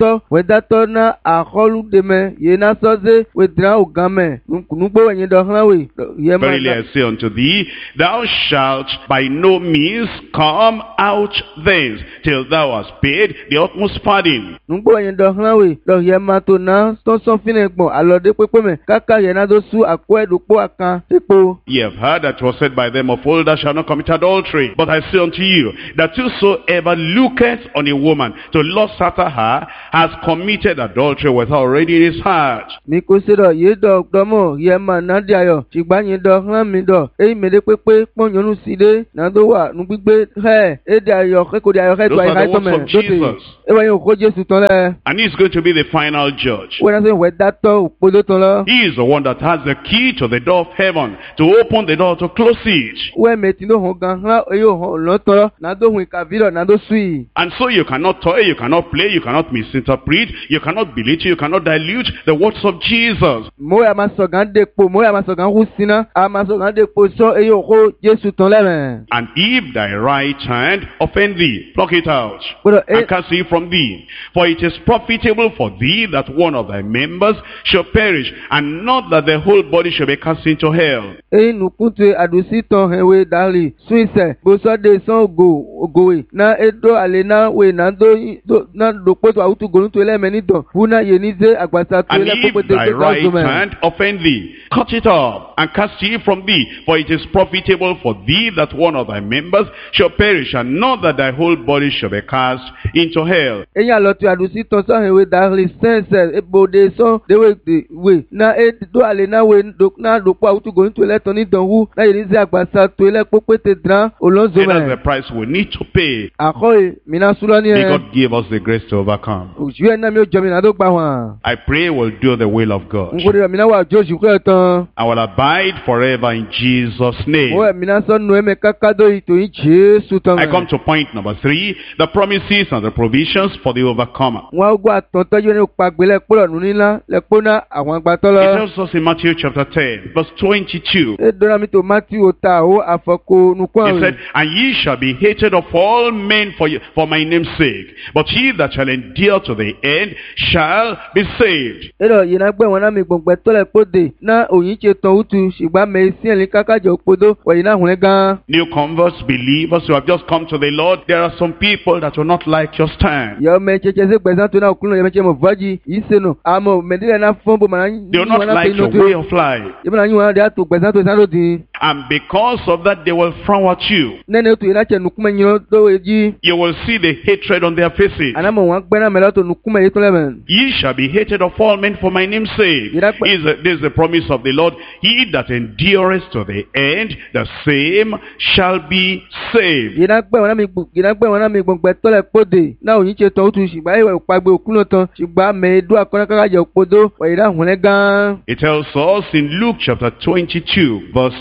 wedato na aholu deme yena soze wedra ugame nugbo wenye do hanwe yema. Verily I say unto thee, thou shalt by no means come out thence till thou hast paid the utmost farthing. Nugbo wenye do hanwe do yema to na son fine gbon alode pepe me kaka yena do su akwa edupo akan tepo. Ye have heard that it was said by them of old, thou shalt not commit adultery. But I say unto you, that whosoever looketh on a woman to lust after her has committed adultery with her already in his heart. Mi ko se do ye do domo ye ma na di ayo sigba yin do han mi do e mi de pepe ponyonu side na do wa nu gbigbe he e di ayo ke ko di ayo he do ai to me do te e wa yin ko Jesu ton le. And he is going to be the final judge. We na say we that to podo ton lo. He is the one that has the key to the door of heaven, to open the door, to close it. We me ti no hon gan han e yo hon lo ton na do hun ka viro na do sui. And so you cannot toy, you cannot play, you cannot misinterpret, you cannot belittle, you cannot dilute the words of Jesus. Mo ya ma so gan depo, mo ya ma so gan husina, a ma so gan depo so e yo ko Jesu ton le men. And if thy right hand offend thee, pluck it out, But and cast it from thee. For it is profitable for thee that one of thy members shall perish, and not that the whole body shall be cast into hell. E nukunte adusi ton hewe dali suise bo so de son gowe na edo alena we na do na do poto autu gonu to ele meni don huna yenize agbasa to And ele if popo thy de right gomen. hand offend thee, cut it off, and cast it from thee. For it is profitable for thee that one of thy members shall perish, and not that thy whole body shall be cast into hell. Eya lo ti adusi ton so hewe dali sense ebo de so de we na edo alena we do na do po autu gonu to ele ton ni don hu na yenize agbasa to ele popo te dran olonzo And that's the men. price we need to pay. Akoy mina sulani May e God give us the grace to overcome. oju na mi o jo mi na do gba wan. I pray we'll do the will of God. Ngode mi na wa joju ko tan. I will abide forever in Jesus' name. O mi na so no eme kakado ito yin Jesu tan. I come to point number 3, the promises and the provisions for the overcomer. Wọ́n gbọ́ àtọ̀tọ́jú ní pàgbélé pọ̀lọ̀ nínú lẹ́pọ́nà àwọn It agbátọ́lọ́. tells us in Matthew chapter 10, verse 22. Ṣé dọ́nà mi tó Matthew ta ó àfọ̀kò nukú He àwìn? said, and ye shall be hated of all men for my name's sake. But he that shall endure to the end shall be saved. Ẹ̀rọ yìí náà gbẹ̀ wọn náà mi gbọ̀ngbẹ̀ tọ́lẹ̀ kóde náà òyìn ṣe tán útu ṣùgbọ́n mẹ́ sí ẹ̀lí kákájọ òpodó wọ̀nyí náà hùn gan. New converts, believers who have just come to the Lord, there are some people that will not like your stand. Yọ mẹ́ ṣẹṣẹ sí gbẹ̀sán tó náà kúnlẹ̀ yẹmẹ́ṣẹ́ mọ̀ fọ́jì yìí sẹ́nu àmọ́ mẹ́dílẹ̀ náà fún bò máa ń They will not like your way of life. yẹ́mẹ́ náà yín wọn adé àtò gbẹ̀sán tó sáré dín. And because of that, they will frown at you. Nẹ́ni ètò ìlàjẹ̀ nùkúmẹ̀ yín tó èjì. You will see the hatred on their faces. Ànámọ̀ wọn gbẹ́ náà mẹ́lẹ́ tó nùkúmẹ̀ yìí tó lẹ́mẹ̀. Ye shall be hated of all men for my name's sake. This is the promise of the Lord. He that endureth to the end, the same shall be saved. Ìdágbẹ́ wọn náà mi gbọ̀ngbẹ́ tọ́lẹ̀ kóde náà òyìn ṣe tán útu ṣùgbọ́n ìwẹ̀ ìpàgbé òkú náà tán ṣùgbọ́n mẹ́ẹ̀ẹ́dọ́ akọ́nàkájẹ òpodó ọ̀yẹ̀dá hùnẹ́ gan. It tells us in Luke chapter 22, verse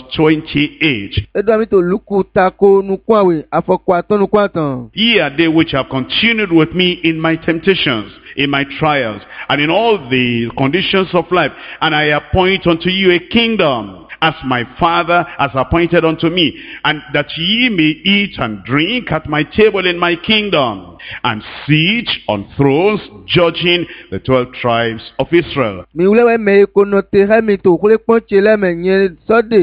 28. Ẹ̀dọ́ mi tó lùkù tako nukú àwẹ̀ àfọkù àtọ́ nukú àtàn. Ye are they which have continued with me in my temptations, in my trials, and in all the conditions of life, and I appoint unto you a kingdom, as my Father has appointed unto me, and that ye may eat and drink at my table in my kingdom. and sit on thrones, judging the 12 tribes of Israel. Mi wule me kono te ha mi to kule ponche le me nye sode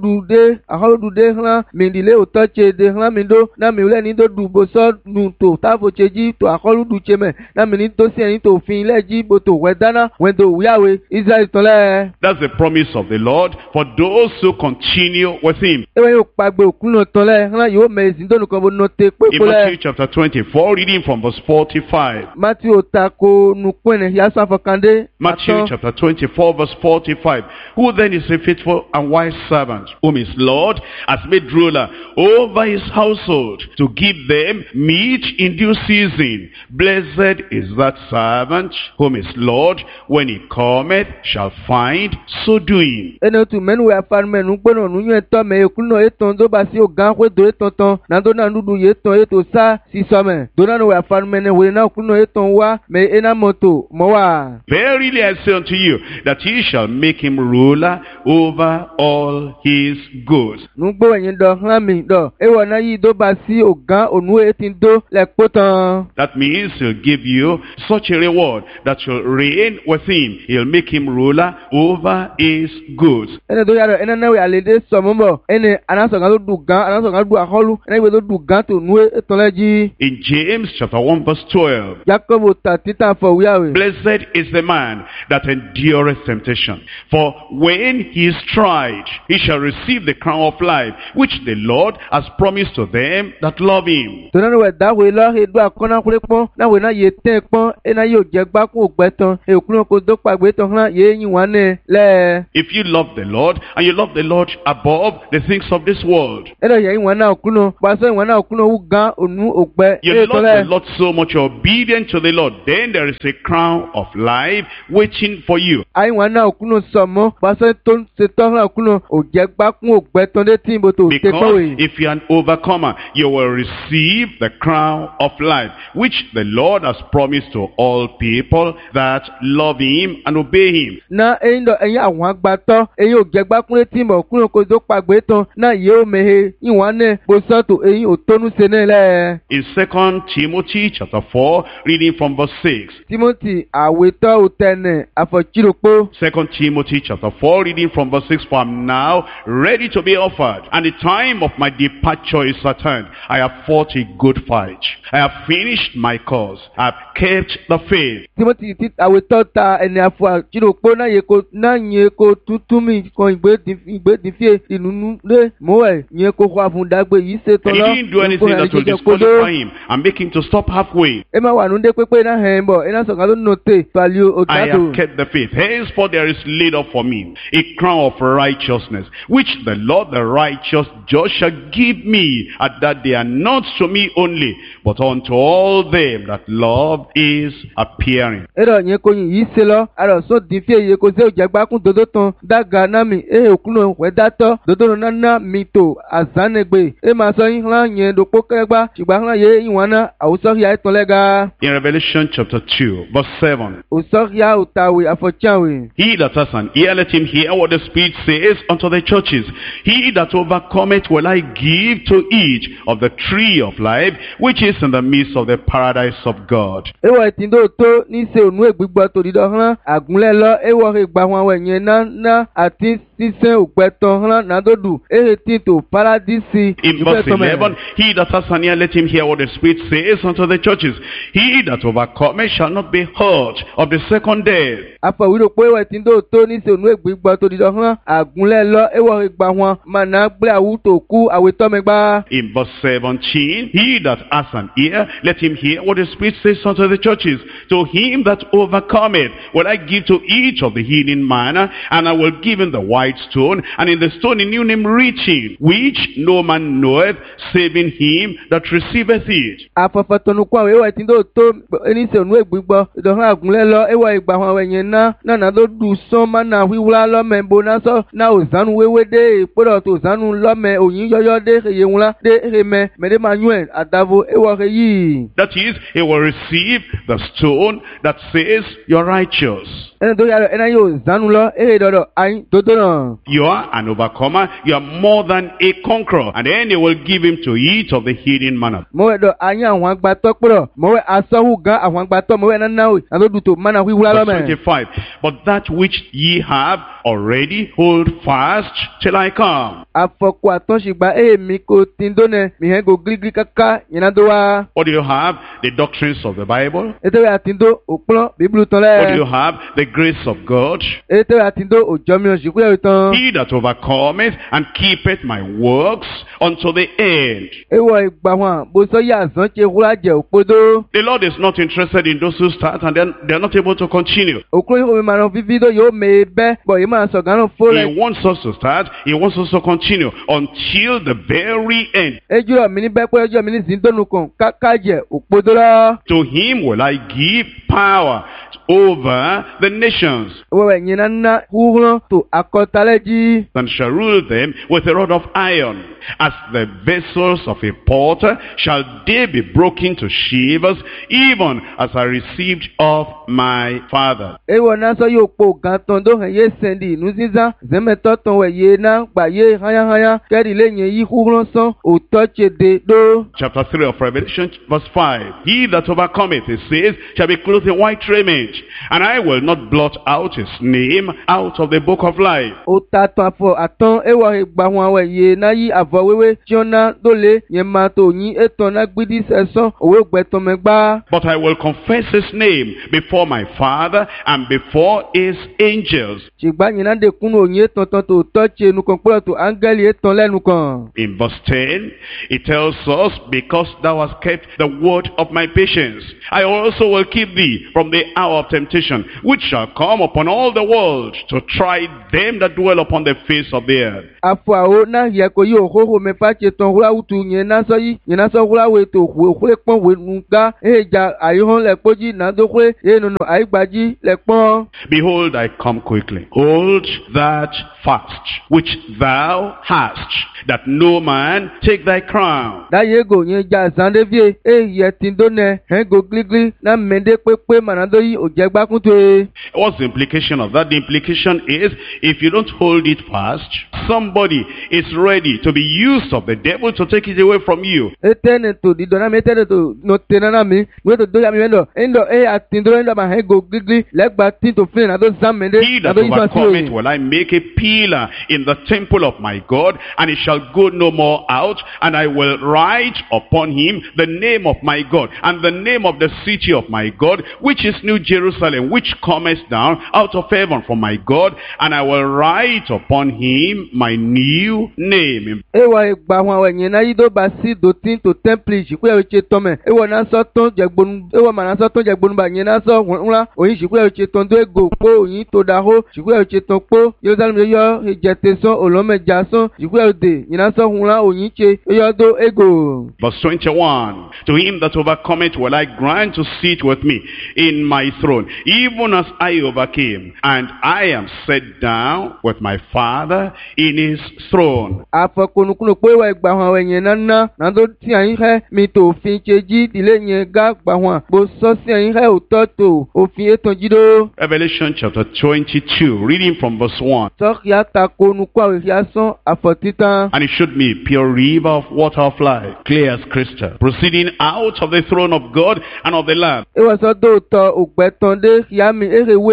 ahodude hla mi dile otoche de hla mi do na mi wule ni do du bo so nu to tavo cheji to akoludu cheme na mi ni to si en to fin leji bo to wedana when do yawe Israel tole. That's the promise of the Lord for those who continue with him. Ewe yo pagbe okuno tole hla yo me zindo nu ko bo no te pe In Matthew chapter 24, reading from verse 45. Matthew otako nu kwene ya sa fakande. Matthew chapter 24, verse 45. Who then is a faithful and wise servant, whom his Lord has made ruler over his household, to give them meat in due season? Blessed is that servant, whom his Lord, when he cometh, shall find so doing. Ene tu menu we afarme nu gbono nu yen to me ekuno eton do ba si ogan kwe do etonton na do na nudu ye ton eto sa si some do na we afarme ne we na okuno eton wa me ena moto mo wa. Verily I say unto you, that he shall make him ruler over all his goods. Nu gbo yin do han mi do e wo na yi do ba si ogan onu etin do le potan. That means he'll give you such a reward that you'll reign with him. He'll make him ruler over his goods. Ene do yaro ene na we alede so mo ene anaso gan do du gan anaso gan du aholu ene we do du gan to nu eton leji. In James chapter 1 verse 12. Jacob tita for we are. Blessed is the man that endureth temptation. For when he is tried, he shall receive the crown of life, which the Lord has promised to them that love him. To na we da we lo he do akona kure pon na we na ye ten pon e na yo je gba kun ogbetan e okuno ko do pagbe ton han ye yin wan ne le. If you love the Lord, and you love the Lord above the things of this world, E do ye yin wan na okuno pa so yin wan na okuno wu gan onu ogbe you e love to the le. Lord so much, you're obedient to the Lord, then there is a crown of life waiting for you. Ai wan na okuno so mo pa so to se to han okuno o je gba kun ogbetan de tin bo to te Because powe. if you're an overcomer, you will receive the crown of life, which the Lord has promised to all people that love him and obey him. Na eyin do eyin awon agbato eyin o je gba kun tin mo okuno ko do pagbe ton na ye o mehe yin wan ne bo so to eyin o tonu se ne le. In 2 Timothy chapter 4, reading from verse 6. Timothy aweto utene afochiropo. 2 Timothy chapter 4, reading from verse 6. For I am now ready to be offered, and the time of my departure is at hand. I have fought a good fight. I have finished my course. I have kept the faith. Timothy ti aweto ta eni afochiropo na ye ko tutumi kon igbe di fie inunu le mo e ye ko kwa fun dagbe yi se to And lo. he didn't do anything that will disqualify him and make him to stop halfway. E ma wa nu de pepe na hembo ina so galo note value I otato. have kept the faith. Henceforth there is laid up for me a crown of righteousness, which the Lord the righteous judge shall give me at that day, and not to me only, but unto all them that love is appearing. Ero ye ko yin yi se lo aro so di fie ye ko se o jagba kun dodo ton daga na mi okuno we dato dodo na mi to azanegbe e ma so yin hlan yen do po kegba sigba hlan ye yin wana awuso ya iton lega. In Revelation chapter 2 verse 7. O so ya utawe afochanwe. He that has an ear, let him hear what the Spirit says unto the churches. He that overcometh will I give to each of the tree of life, which is in the midst of the paradise of God. Ewo itindo to ni se onu egbigbo to dido hlan agunle lo ewo he gba won we yen na ati sisen ogbeton hlan na dodu tin to paradise. In verse 11, he that has an ear, let him hear what the Spirit says unto the churches. He that overcometh shall not be hurt of the second death. Afọwiro pe ewo itindo to ni se onu egbigbo to dido hlan agunle lo ewo he gba won mana gbe awu to ku aweto megba. In verse 17, he that has an ear, let him hear what the Spirit says unto the churches. To him that overcometh will I give to each of the hidden manna, and I will give him the white stone, and in the stone a new name written, which no man knoweth, saving him that receiveth it. Afọfọtọnu kwa ewo itindo to ni se onu egbigbo dido hlan agunle lo ewo igba won we yen na do du so mana wiwula lo membo na so na ozanu wewe de ipodo to ozanu lo me oyin yoyo de ye wula de me de manuel adavo ewo re yi. That is, he will receive the stone that says you're righteous. ẹni tó yára ẹni yóò zánu lọ èrè dọ̀dọ̀ ayin tó tó náà. You are an overcomer. You are more than a conqueror. And then he will give him to eat of the hidden manna. Mọ̀wé dọ̀ ayin àwọn agbátọ́ pẹ̀lọ̀ mọ̀wé asọ́hù gan àwọn agbátọ́ mọ̀wé nánáwó àtọ́dùtò mánà wíwúrà Verse lọ́mẹ̀. 25. But that which ye have already hold fast till I come. Afọkù àtọ́sígba èmi kò tí ń dónẹ̀ mìhẹ́ kò gírígírí káká yẹn tó wá. What do you have? The doctrines of the Bible. Ètò àtìndó òpólọ́ bíbélù tán What do lẹ́. you have? The grace of God. Ètò àtìndó òjọ́mìíràn ṣìkú ẹ̀rù tán. He that overcometh and keepeth my works unto the end. Ewọ ìgbà wọn bó sọ yà zán ṣe wúrà jẹ òpódó. The Lord is not interested in those who start and then they are not able to continue. Òkúrò ìhòòhò máa ràn fífi tó yóò mè é bẹ́ bọ̀ yìí máa sọ̀gá náà fó rẹ̀. He wants us to start. He wants us to continue until the very end. Ejúrọ̀ mi ní bẹ́ pé ọjọ́ mi ní zindónù kan káká jẹ òpódó lọ. To him will I give power over the nations, Wẹ̀wẹ̀ yìí náà húhúrán tó akọ́talẹ́ jí. and shall rule them with a rod of iron. As the vessels of a potter shall they be broken to shivers, even as I received of my Father. Ewọ náà sọ yóò po gan tán tó hàn yé sẹ́ndì inú sísá. Zẹ́mẹ̀tọ́ tán wẹ̀ yé náà gbà yé háyáháyá. Kẹ́rì lẹ́yìn yí húhúrán sán òótọ́ ṣèdè dó. Chapter 3 of Revelation, verse 5. He that overcometh, it says, shall be clothed in white raiment, and I will not blot out his name out of the book of life. Ó ta tán afọ àtán ewọ ìgbà wọn àwẹ̀ yé náà yí àvọ̀ wéwé tí ó ná dólé yẹn máa tó yín ètò náà gbídí sẹ́sán òwe gbẹ̀tàn mẹ́gbá. But I will confess his name before my Father and before his angels. Ṣùgbọ́n yìí náà dé kúnnú òyìn ètò tán tó tọ́ ṣe ẹnu kan pẹ́lú tó áńgẹ́lì ètò lẹ́nu kan. In verse 10, it tells us, because thou hast kept the word of my patience, I also will keep thee from the hour of temptation, which shall come upon all the world to try them that dwell upon the face of the earth. Afọ àwo náà yẹ kó yóò hóhó mẹ́fà ṣe tán húráwùtù yẹn náà sọ yìí yẹn náà sọ húráwù ètò òhúrẹ́ pọ́n wẹ̀nu gá èjà àyíhán lẹ́kpọ́jì náà tó húrẹ́ ènùnù àyígbájì lẹ́kpọ́n. Behold, I come quickly. Hold that fast which thou hast, that no man take thy crown. Dáyé gò yẹn jà zandévié èyí ẹ̀ tí ń dónẹ̀ hẹ́n gò gírígírí náà mẹ́ndé pépé mànàdó yìí òjẹ́ gbákúntò. What's the implication of that? The implication is, if you don't hold it fast, somebody is ready to be used of the devil to take it away from you. Etene to di dona mi etene to no tenana mi we to do ya mi endo atindo endo ma he go gigli legba tin to fin na do zamende He that overcometh will I make a pillar in the temple of my God, and it shall go no more out, and I will write upon him the name of my God, and the name of the city of my God, which is New Jerusalem, which cometh down out of heaven from my God, and I will write upon him my new name. Ewa egba wọn awenye na yido basi do tin to temple jikwe oche tome. Ewa na so ton jegbonu ewa ma na so ton jegbonu ba yen na so nla oyin jikwe oche ton do ego po oyin to da ho jikwe oche ton po Jerusalem yo ejete so olome jason jikwe ode yen na so nla oyin che yo do ego. Verse 21, to him that overcometh will I grant to sit with me in my throne, even as I overcame, and I am set down with my Father in his throne. Afokunukunu pe wa egba wọn awenye na do ti ayin he mi to fin cheji dile yen ga gba wọn bo so si ayin he oto to òfin etan jido. Revelation chapter 22, reading from verse 1. So ya ta konu kwa we ya son afotitan. And he showed me a pure river of water of life, clear as crystal, proceeding out of the throne of God and of the Lamb. E wa so do to ogbetan de ya mi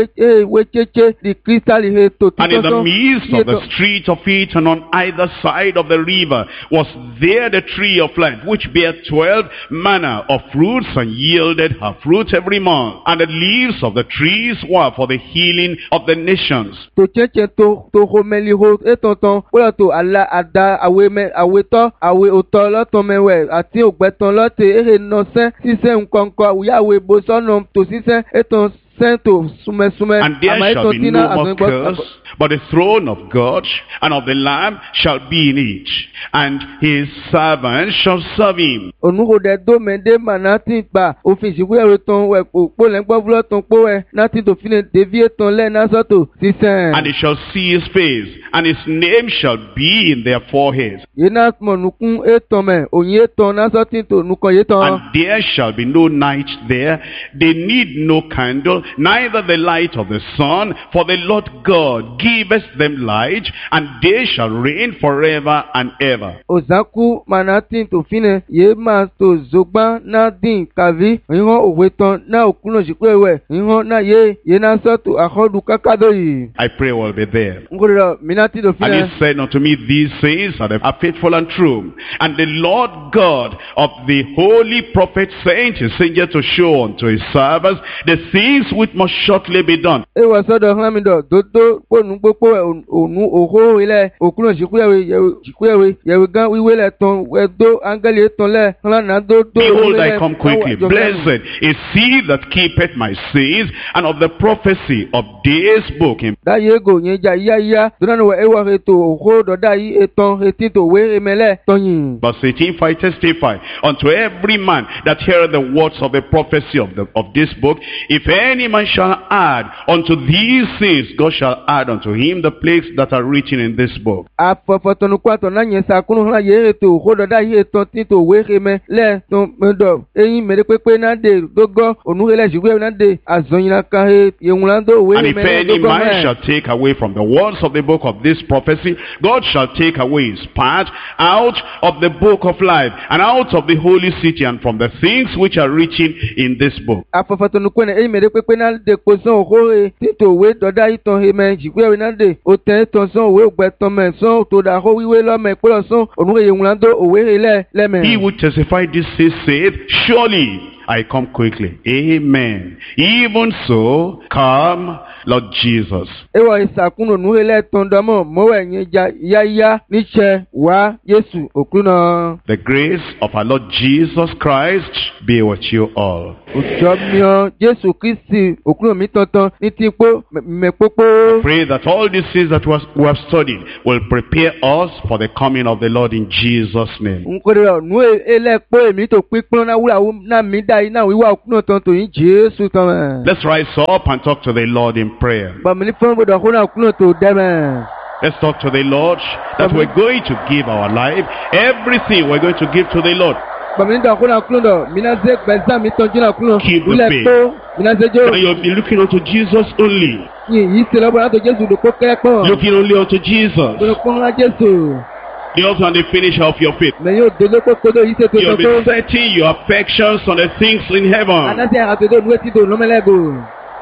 we cheche di crystal he to And in the so. midst of the street of it, and on either side of the river, was there the tree of life, which bare 12 manner of fruits, and yielded her fruit every month. And the leaves of the trees were for the healing of the nations. To cheche to homeli ho etonton wala to ala ada awe to awe oto lo to mewe ati ogbetan lo te ere no se sise nkankan ya we bo sono to sise eton sento sume And there shall be no more curse, but the throne of God and of the Lamb shall be in it, and his servants shall serve him. onugo de do mende manati ba òfin ìṣìkúyàwó tán wẹ̀ òpó lẹ́gbọ́fúlọ́ tán pó wẹ̀ náti tó fi devie tán lẹ́ násọ̀tò sísẹ̀. And they shall see his face, and his name shall be in their foreheads. yìí náà mọ̀ nukún ètò mẹ́ òyìn ètò násọ̀tì tó nukọ̀ yìí tán. And there shall be no night there. They need no candle, neither the light of the sun, for the Lord God giveth them light, and they shall reign forever and ever. òzàkú manati tó fi ne yìí máa tó zogban náà dín kàví ìhàn òwe tán náà òkúnà ìṣìkú ẹ̀wẹ̀ ìhàn náà yìí náà sọ̀tò àkọ́dù kákàdó yìí. I pray we'll be there. nkúrò minati tó fi And ne. he said unto me, these things are faithful and true. And the Lord God of the holy prophet sent his angel to show unto his servants the things which must shortly be done. ewa sọ́dọ̀ hlamidọ dodo kponu gbogbo onu oho ilẹ̀ òkúnà ìṣìkúyàwó yẹ̀wò gan wíwé lẹ̀ tán wẹ̀dó áńgẹ́lì tán lẹ̀ hlanà dodo. Behold, I come quickly. Blessed is he that keepeth my sayings, and of the prophecy of this book. dáyé ego yẹn jà yíyáyíyá dúnà wẹ̀ ewa ètò òhó dọ̀dá yìí ètàn etí tó wé emẹ́lẹ̀ tọ́yìn. Verse 18, I testify unto every man that heareth the words of the prophecy of this book, if any man shall add unto these things, God shall add unto him the plagues that are written in this book. afọ̀fọ̀tọ̀nùkwàtọ̀ náà yẹn sàkúnú hàn yé ètò òhó dọ̀dá yìí ètàn tí tó wé emẹ́lẹ̀ tó mẹ́dọ̀ eyín mẹ́rẹ́ pépé náà dé dógọ́ ònúhẹ́lẹ̀ ṣùgbọ́n náà dé àzọ̀yìnà kan yẹ̀wùnà tó wé And if emẹ́lẹ̀ any dógọ́ man mẹ́. shall take away from the words of the book of this prophecy, God shall take away his part out of the book of life, and out of the holy city, and from the things which are written in this book. afọ̀fọ̀tọ̀nùkwẹ́nẹ̀ eyín mẹ́rẹ́ pépé náà dé kó sán òhó tí tó wé dọ̀dá yìí tán emẹ́ ṣùgbọ́n náà dé òtẹ́ tán sán òwe ògbẹ́tàn mẹ́ sán tó dà hó wíwé lọ́mẹ́ pẹ́lọ́ sán ònúhẹ́ yẹ̀wùnà tó òwe lẹ́mẹ́. He who testified this saith, surely I come quickly. Amen. Even so, come, Lord Jesus. ewa ìsàkúnù núhẹ́lẹ̀ tán dọ́mọ̀ mọ́wẹ́ yẹn jà yáyá níṣẹ́ wá Jésù òkúnà. The grace of our Lord Jesus Christ be with you all. òjò mìíràn Jésù Kristi òkúnà mi tọ̀tàn ní ti pọ́ mẹ́pọ́pọ́. Pray that all these things that we have studied will prepare us for the coming of the Lord in Jesus' name. nkórè nù ẹlẹ́pọ̀ èmi tó pípọ́n náà wúlò náà mi dá iná wíwá òkúnà tán tó yín Jésù tán. Let's rise up and talk to the Lord in prayer. bàmí ní fún gbọdọ̀ kó náà òkúnà tó dẹ́mẹ̀. Let's talk to the Lord that we're going to give our life, everything we're going to give to the Lord. bàmí ní dàkó náà òkúnà dọ̀ mí náà ṣe gbẹ̀nsá mi tọ́jú náà òkúnà Keep the ilẹ̀ faith. tó mí náà ṣe jó. And you'll be looking unto Jesus only. yìí ṣe lọ́bọ̀ láti Jésù ló kó kẹ́pọ̀. Looking only unto Jesus, gbọdọ̀ pọ́n lá Jésù. the author and the finisher of your faith. mẹ yóò dolo kókódó yìí ṣe tó You'll tó. be setting your affections on the things in heaven, anase àtòdó nuwe ti do lọ́mẹlẹ́gò.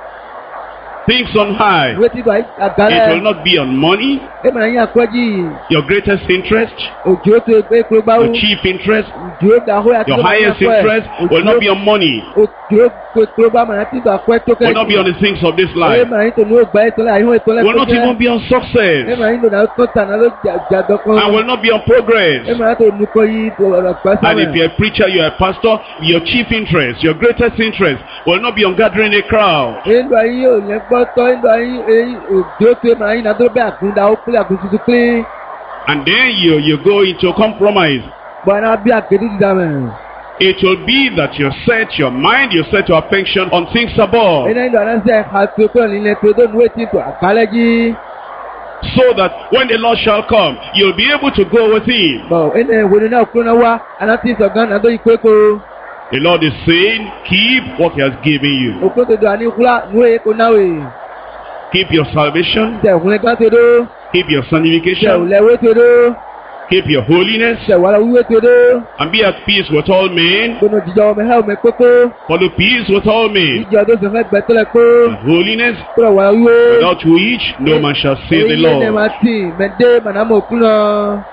things on high. nuwe ti do It will àgálẹ̀. not be on money, emèrè yín àkọ́jì. your greatest interest, òjò tó gbé kúrò báwo. your chief interest, òjò dàhó àti your highest interest will not be on money, òjò kúrò bá màá ti do àkọ́ tó will not be on the things of this life, emèrè yín tó nuwe gbà ètò lẹ́ àyíwọ̀n ètò lẹ́ will not even be on success, emèrè yín tó náà tó tànà ló jàdọ̀ kan. and will not be on progress. emèrè tó nukọ yìí tó ọ̀rọ̀ pàṣẹ. And if you're a preacher, you're a pastor, your chief interest, your greatest interest will not be on gathering a crowd. ìlú ayé yóò yẹn gbọ́ tọ́ ìlú ayé òjò tó emèrè yín náà tó bẹ́ àkúndà ó pílẹ̀ àkúntútù pín. And then you go into compromise. bọ́nà bí àkédé ti dàmẹ́. It will be that you set your mind, you set your affection on things above, ina ndo anase hatuko nile todo nweti to akaleji so that when the Lord shall come, you'll be able to go with him. bo ene woni na kuna wa anati so gan ado ikweko The Lord is saying, keep what he has given you. okoto do ani kula nwe ko nawe Keep your salvation, te hunle kan todo keep your te sanctification, lewe todo keep your holiness, te wala wiwe todo and be at peace with all men. kono jijo me ha me koko Follow peace with all men. ijo do se fe gbetole ko And holiness, ko wala wiwe without which no man shall see the ne Lord. mati mede manamo kuna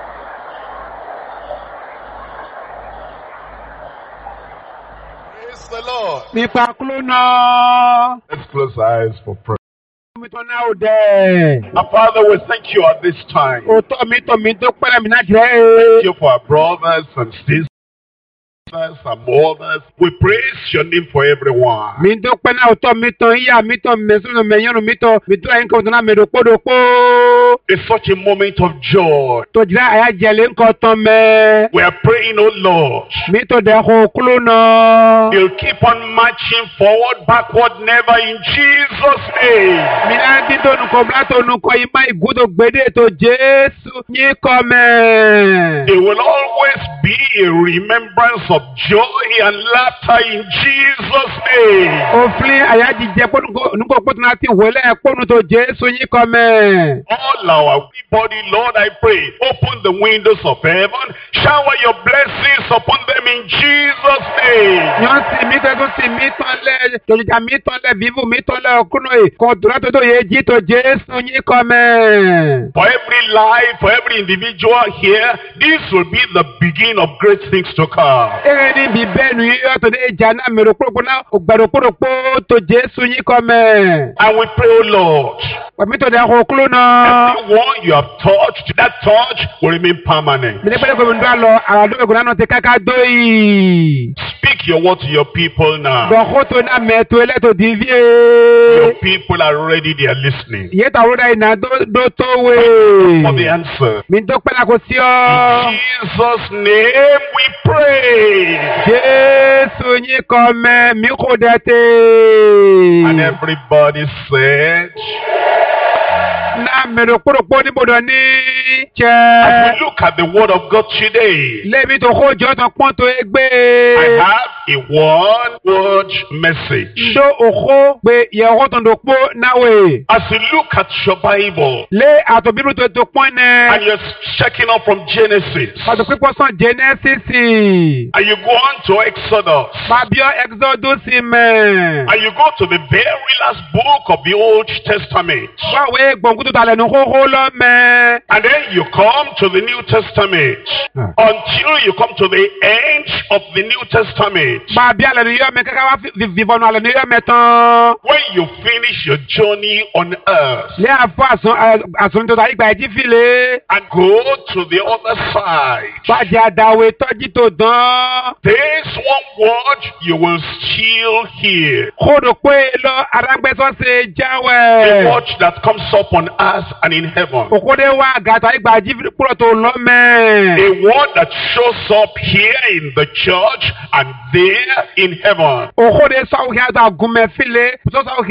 Praise the Lord. Mipa kluna. Let's close our eyes for prayer. Mitona ude. Our Father, we thank you at this time. Oto mito pele mina je. Thank you for our brothers and sisters fathers and mothers. We praise your name for everyone. Mi dúpẹ́ náà ọ̀tọ̀ mi tán ìyá mi tán mẹ́sùn mẹ́yọ́nù mi tán mi tó ẹ̀yìn kan tó náà mẹ́dọ̀pọ̀dọ̀pọ̀. It's such a moment of joy. Tó jìrá àyà jẹ̀lé ńkọ tán mẹ́. We are praying, oh Lord. Mi tó dẹ̀ kó kúló náà. You'll keep on marching forward, backward, never, in Jesus' name. Mi náà dídó nukọ̀ bílá tó nukọ̀ yìí má ìgúdò gbèdé tó Jésù yín kọ́ mẹ́. There will always be a remembrance of joy and laughter in Jesus' name. Òfin àyà jíjẹ nukọ̀ pọ̀tù náà ti wọlé ẹ̀kọ́nu tó Jésù yín kọ́ mẹ́. All our body, Lord, I pray, open the windows of heaven, shower your blessings upon them in Jesus' name. Yọ́n sì mí tẹ́tún sí mí tán lẹ̀ tòjìjà mí tán lẹ̀ bíbù mí tán lẹ̀ ọkùnrin yìí kò dùrọ̀ tó yẹ jí tó Jésù yín kọ́ mẹ́. For every life, for every individual here, this will be the beginning of great things to come. Ere ni bí bẹ́ẹ̀ nu yíyọ́ tó dé ìjà náà mèrò kúròkó náà ògbàdòkúròkó tó Jésù yín kọ́ mẹ́. And we pray, oh Lord, Pàmí tó dẹ̀ kó kúló náà. everyone you have touched, that touch will remain permanent. Mi ní pẹ́lẹ́ kò mi dúró lọ àràdúgbò náà ti káká dóyì. Speak your word to your people now. Dọ̀kó tó náà mẹ́tò ẹlẹ́tò dìvíé. Your people are ready, they are listening Yé tàwọn ọ̀rọ̀ ìnà dó tó wé. for the answer. Mi tó pẹ́lá kò sí In ọ́. Jesus' name we pray. Jésù yín kọ́ mẹ́ mi kò dẹ̀ tè. And everybody said, Náà mèrò kúròkó níbodò ní as jẹ́. we look at the word of God today, Lébi tó kó jọ́ tán pọ́n tó I égbé. have a one-word message. Ṣó òkó pé yẹ̀wò tó ń dò pó náwó. As you look at your Bible Lé àtọ̀bírú tó tó pọ́n nẹ. and you're checking out from Genesis, Pàtó pípọ́ sàn Jẹ́nẹ́sìsì. and you go on to Exodus, Bàbíọ́ Exodus mẹ́. and you go to the very last book of the Old Testament, Wáwé gbọ̀ngúdú talẹ̀ ní kókó lọ mẹ́. and then you come to the New Testament, until you come to the end of the New Testament. Bàbí alẹ́ ní yọ mẹ́ kẹ́kẹ́ wá fìfọ̀nù alẹ́ ní yọ mẹ́ tán. When you finish your journey on earth Lé àfọ àsùn tó ta ìgbà ẹ̀jí fìlẹ̀. and go to the other side, Bàjẹ́ àdàwẹ̀ tọ́jú tó dán. there's one word you will still hear. Kódò pé lọ arágbẹ́sọ́ ṣe A jáwẹ̀. word that comes up on earth and in heaven. Òkúdé wá gàtà ìgbà ẹ̀jí kúrò tó lọ mẹ́. A word that shows up here in the church and there in heaven. Òkúdé sọ̀rọ̀ kí a ta gúnmẹ̀ fìlẹ̀. Sọ̀rọ̀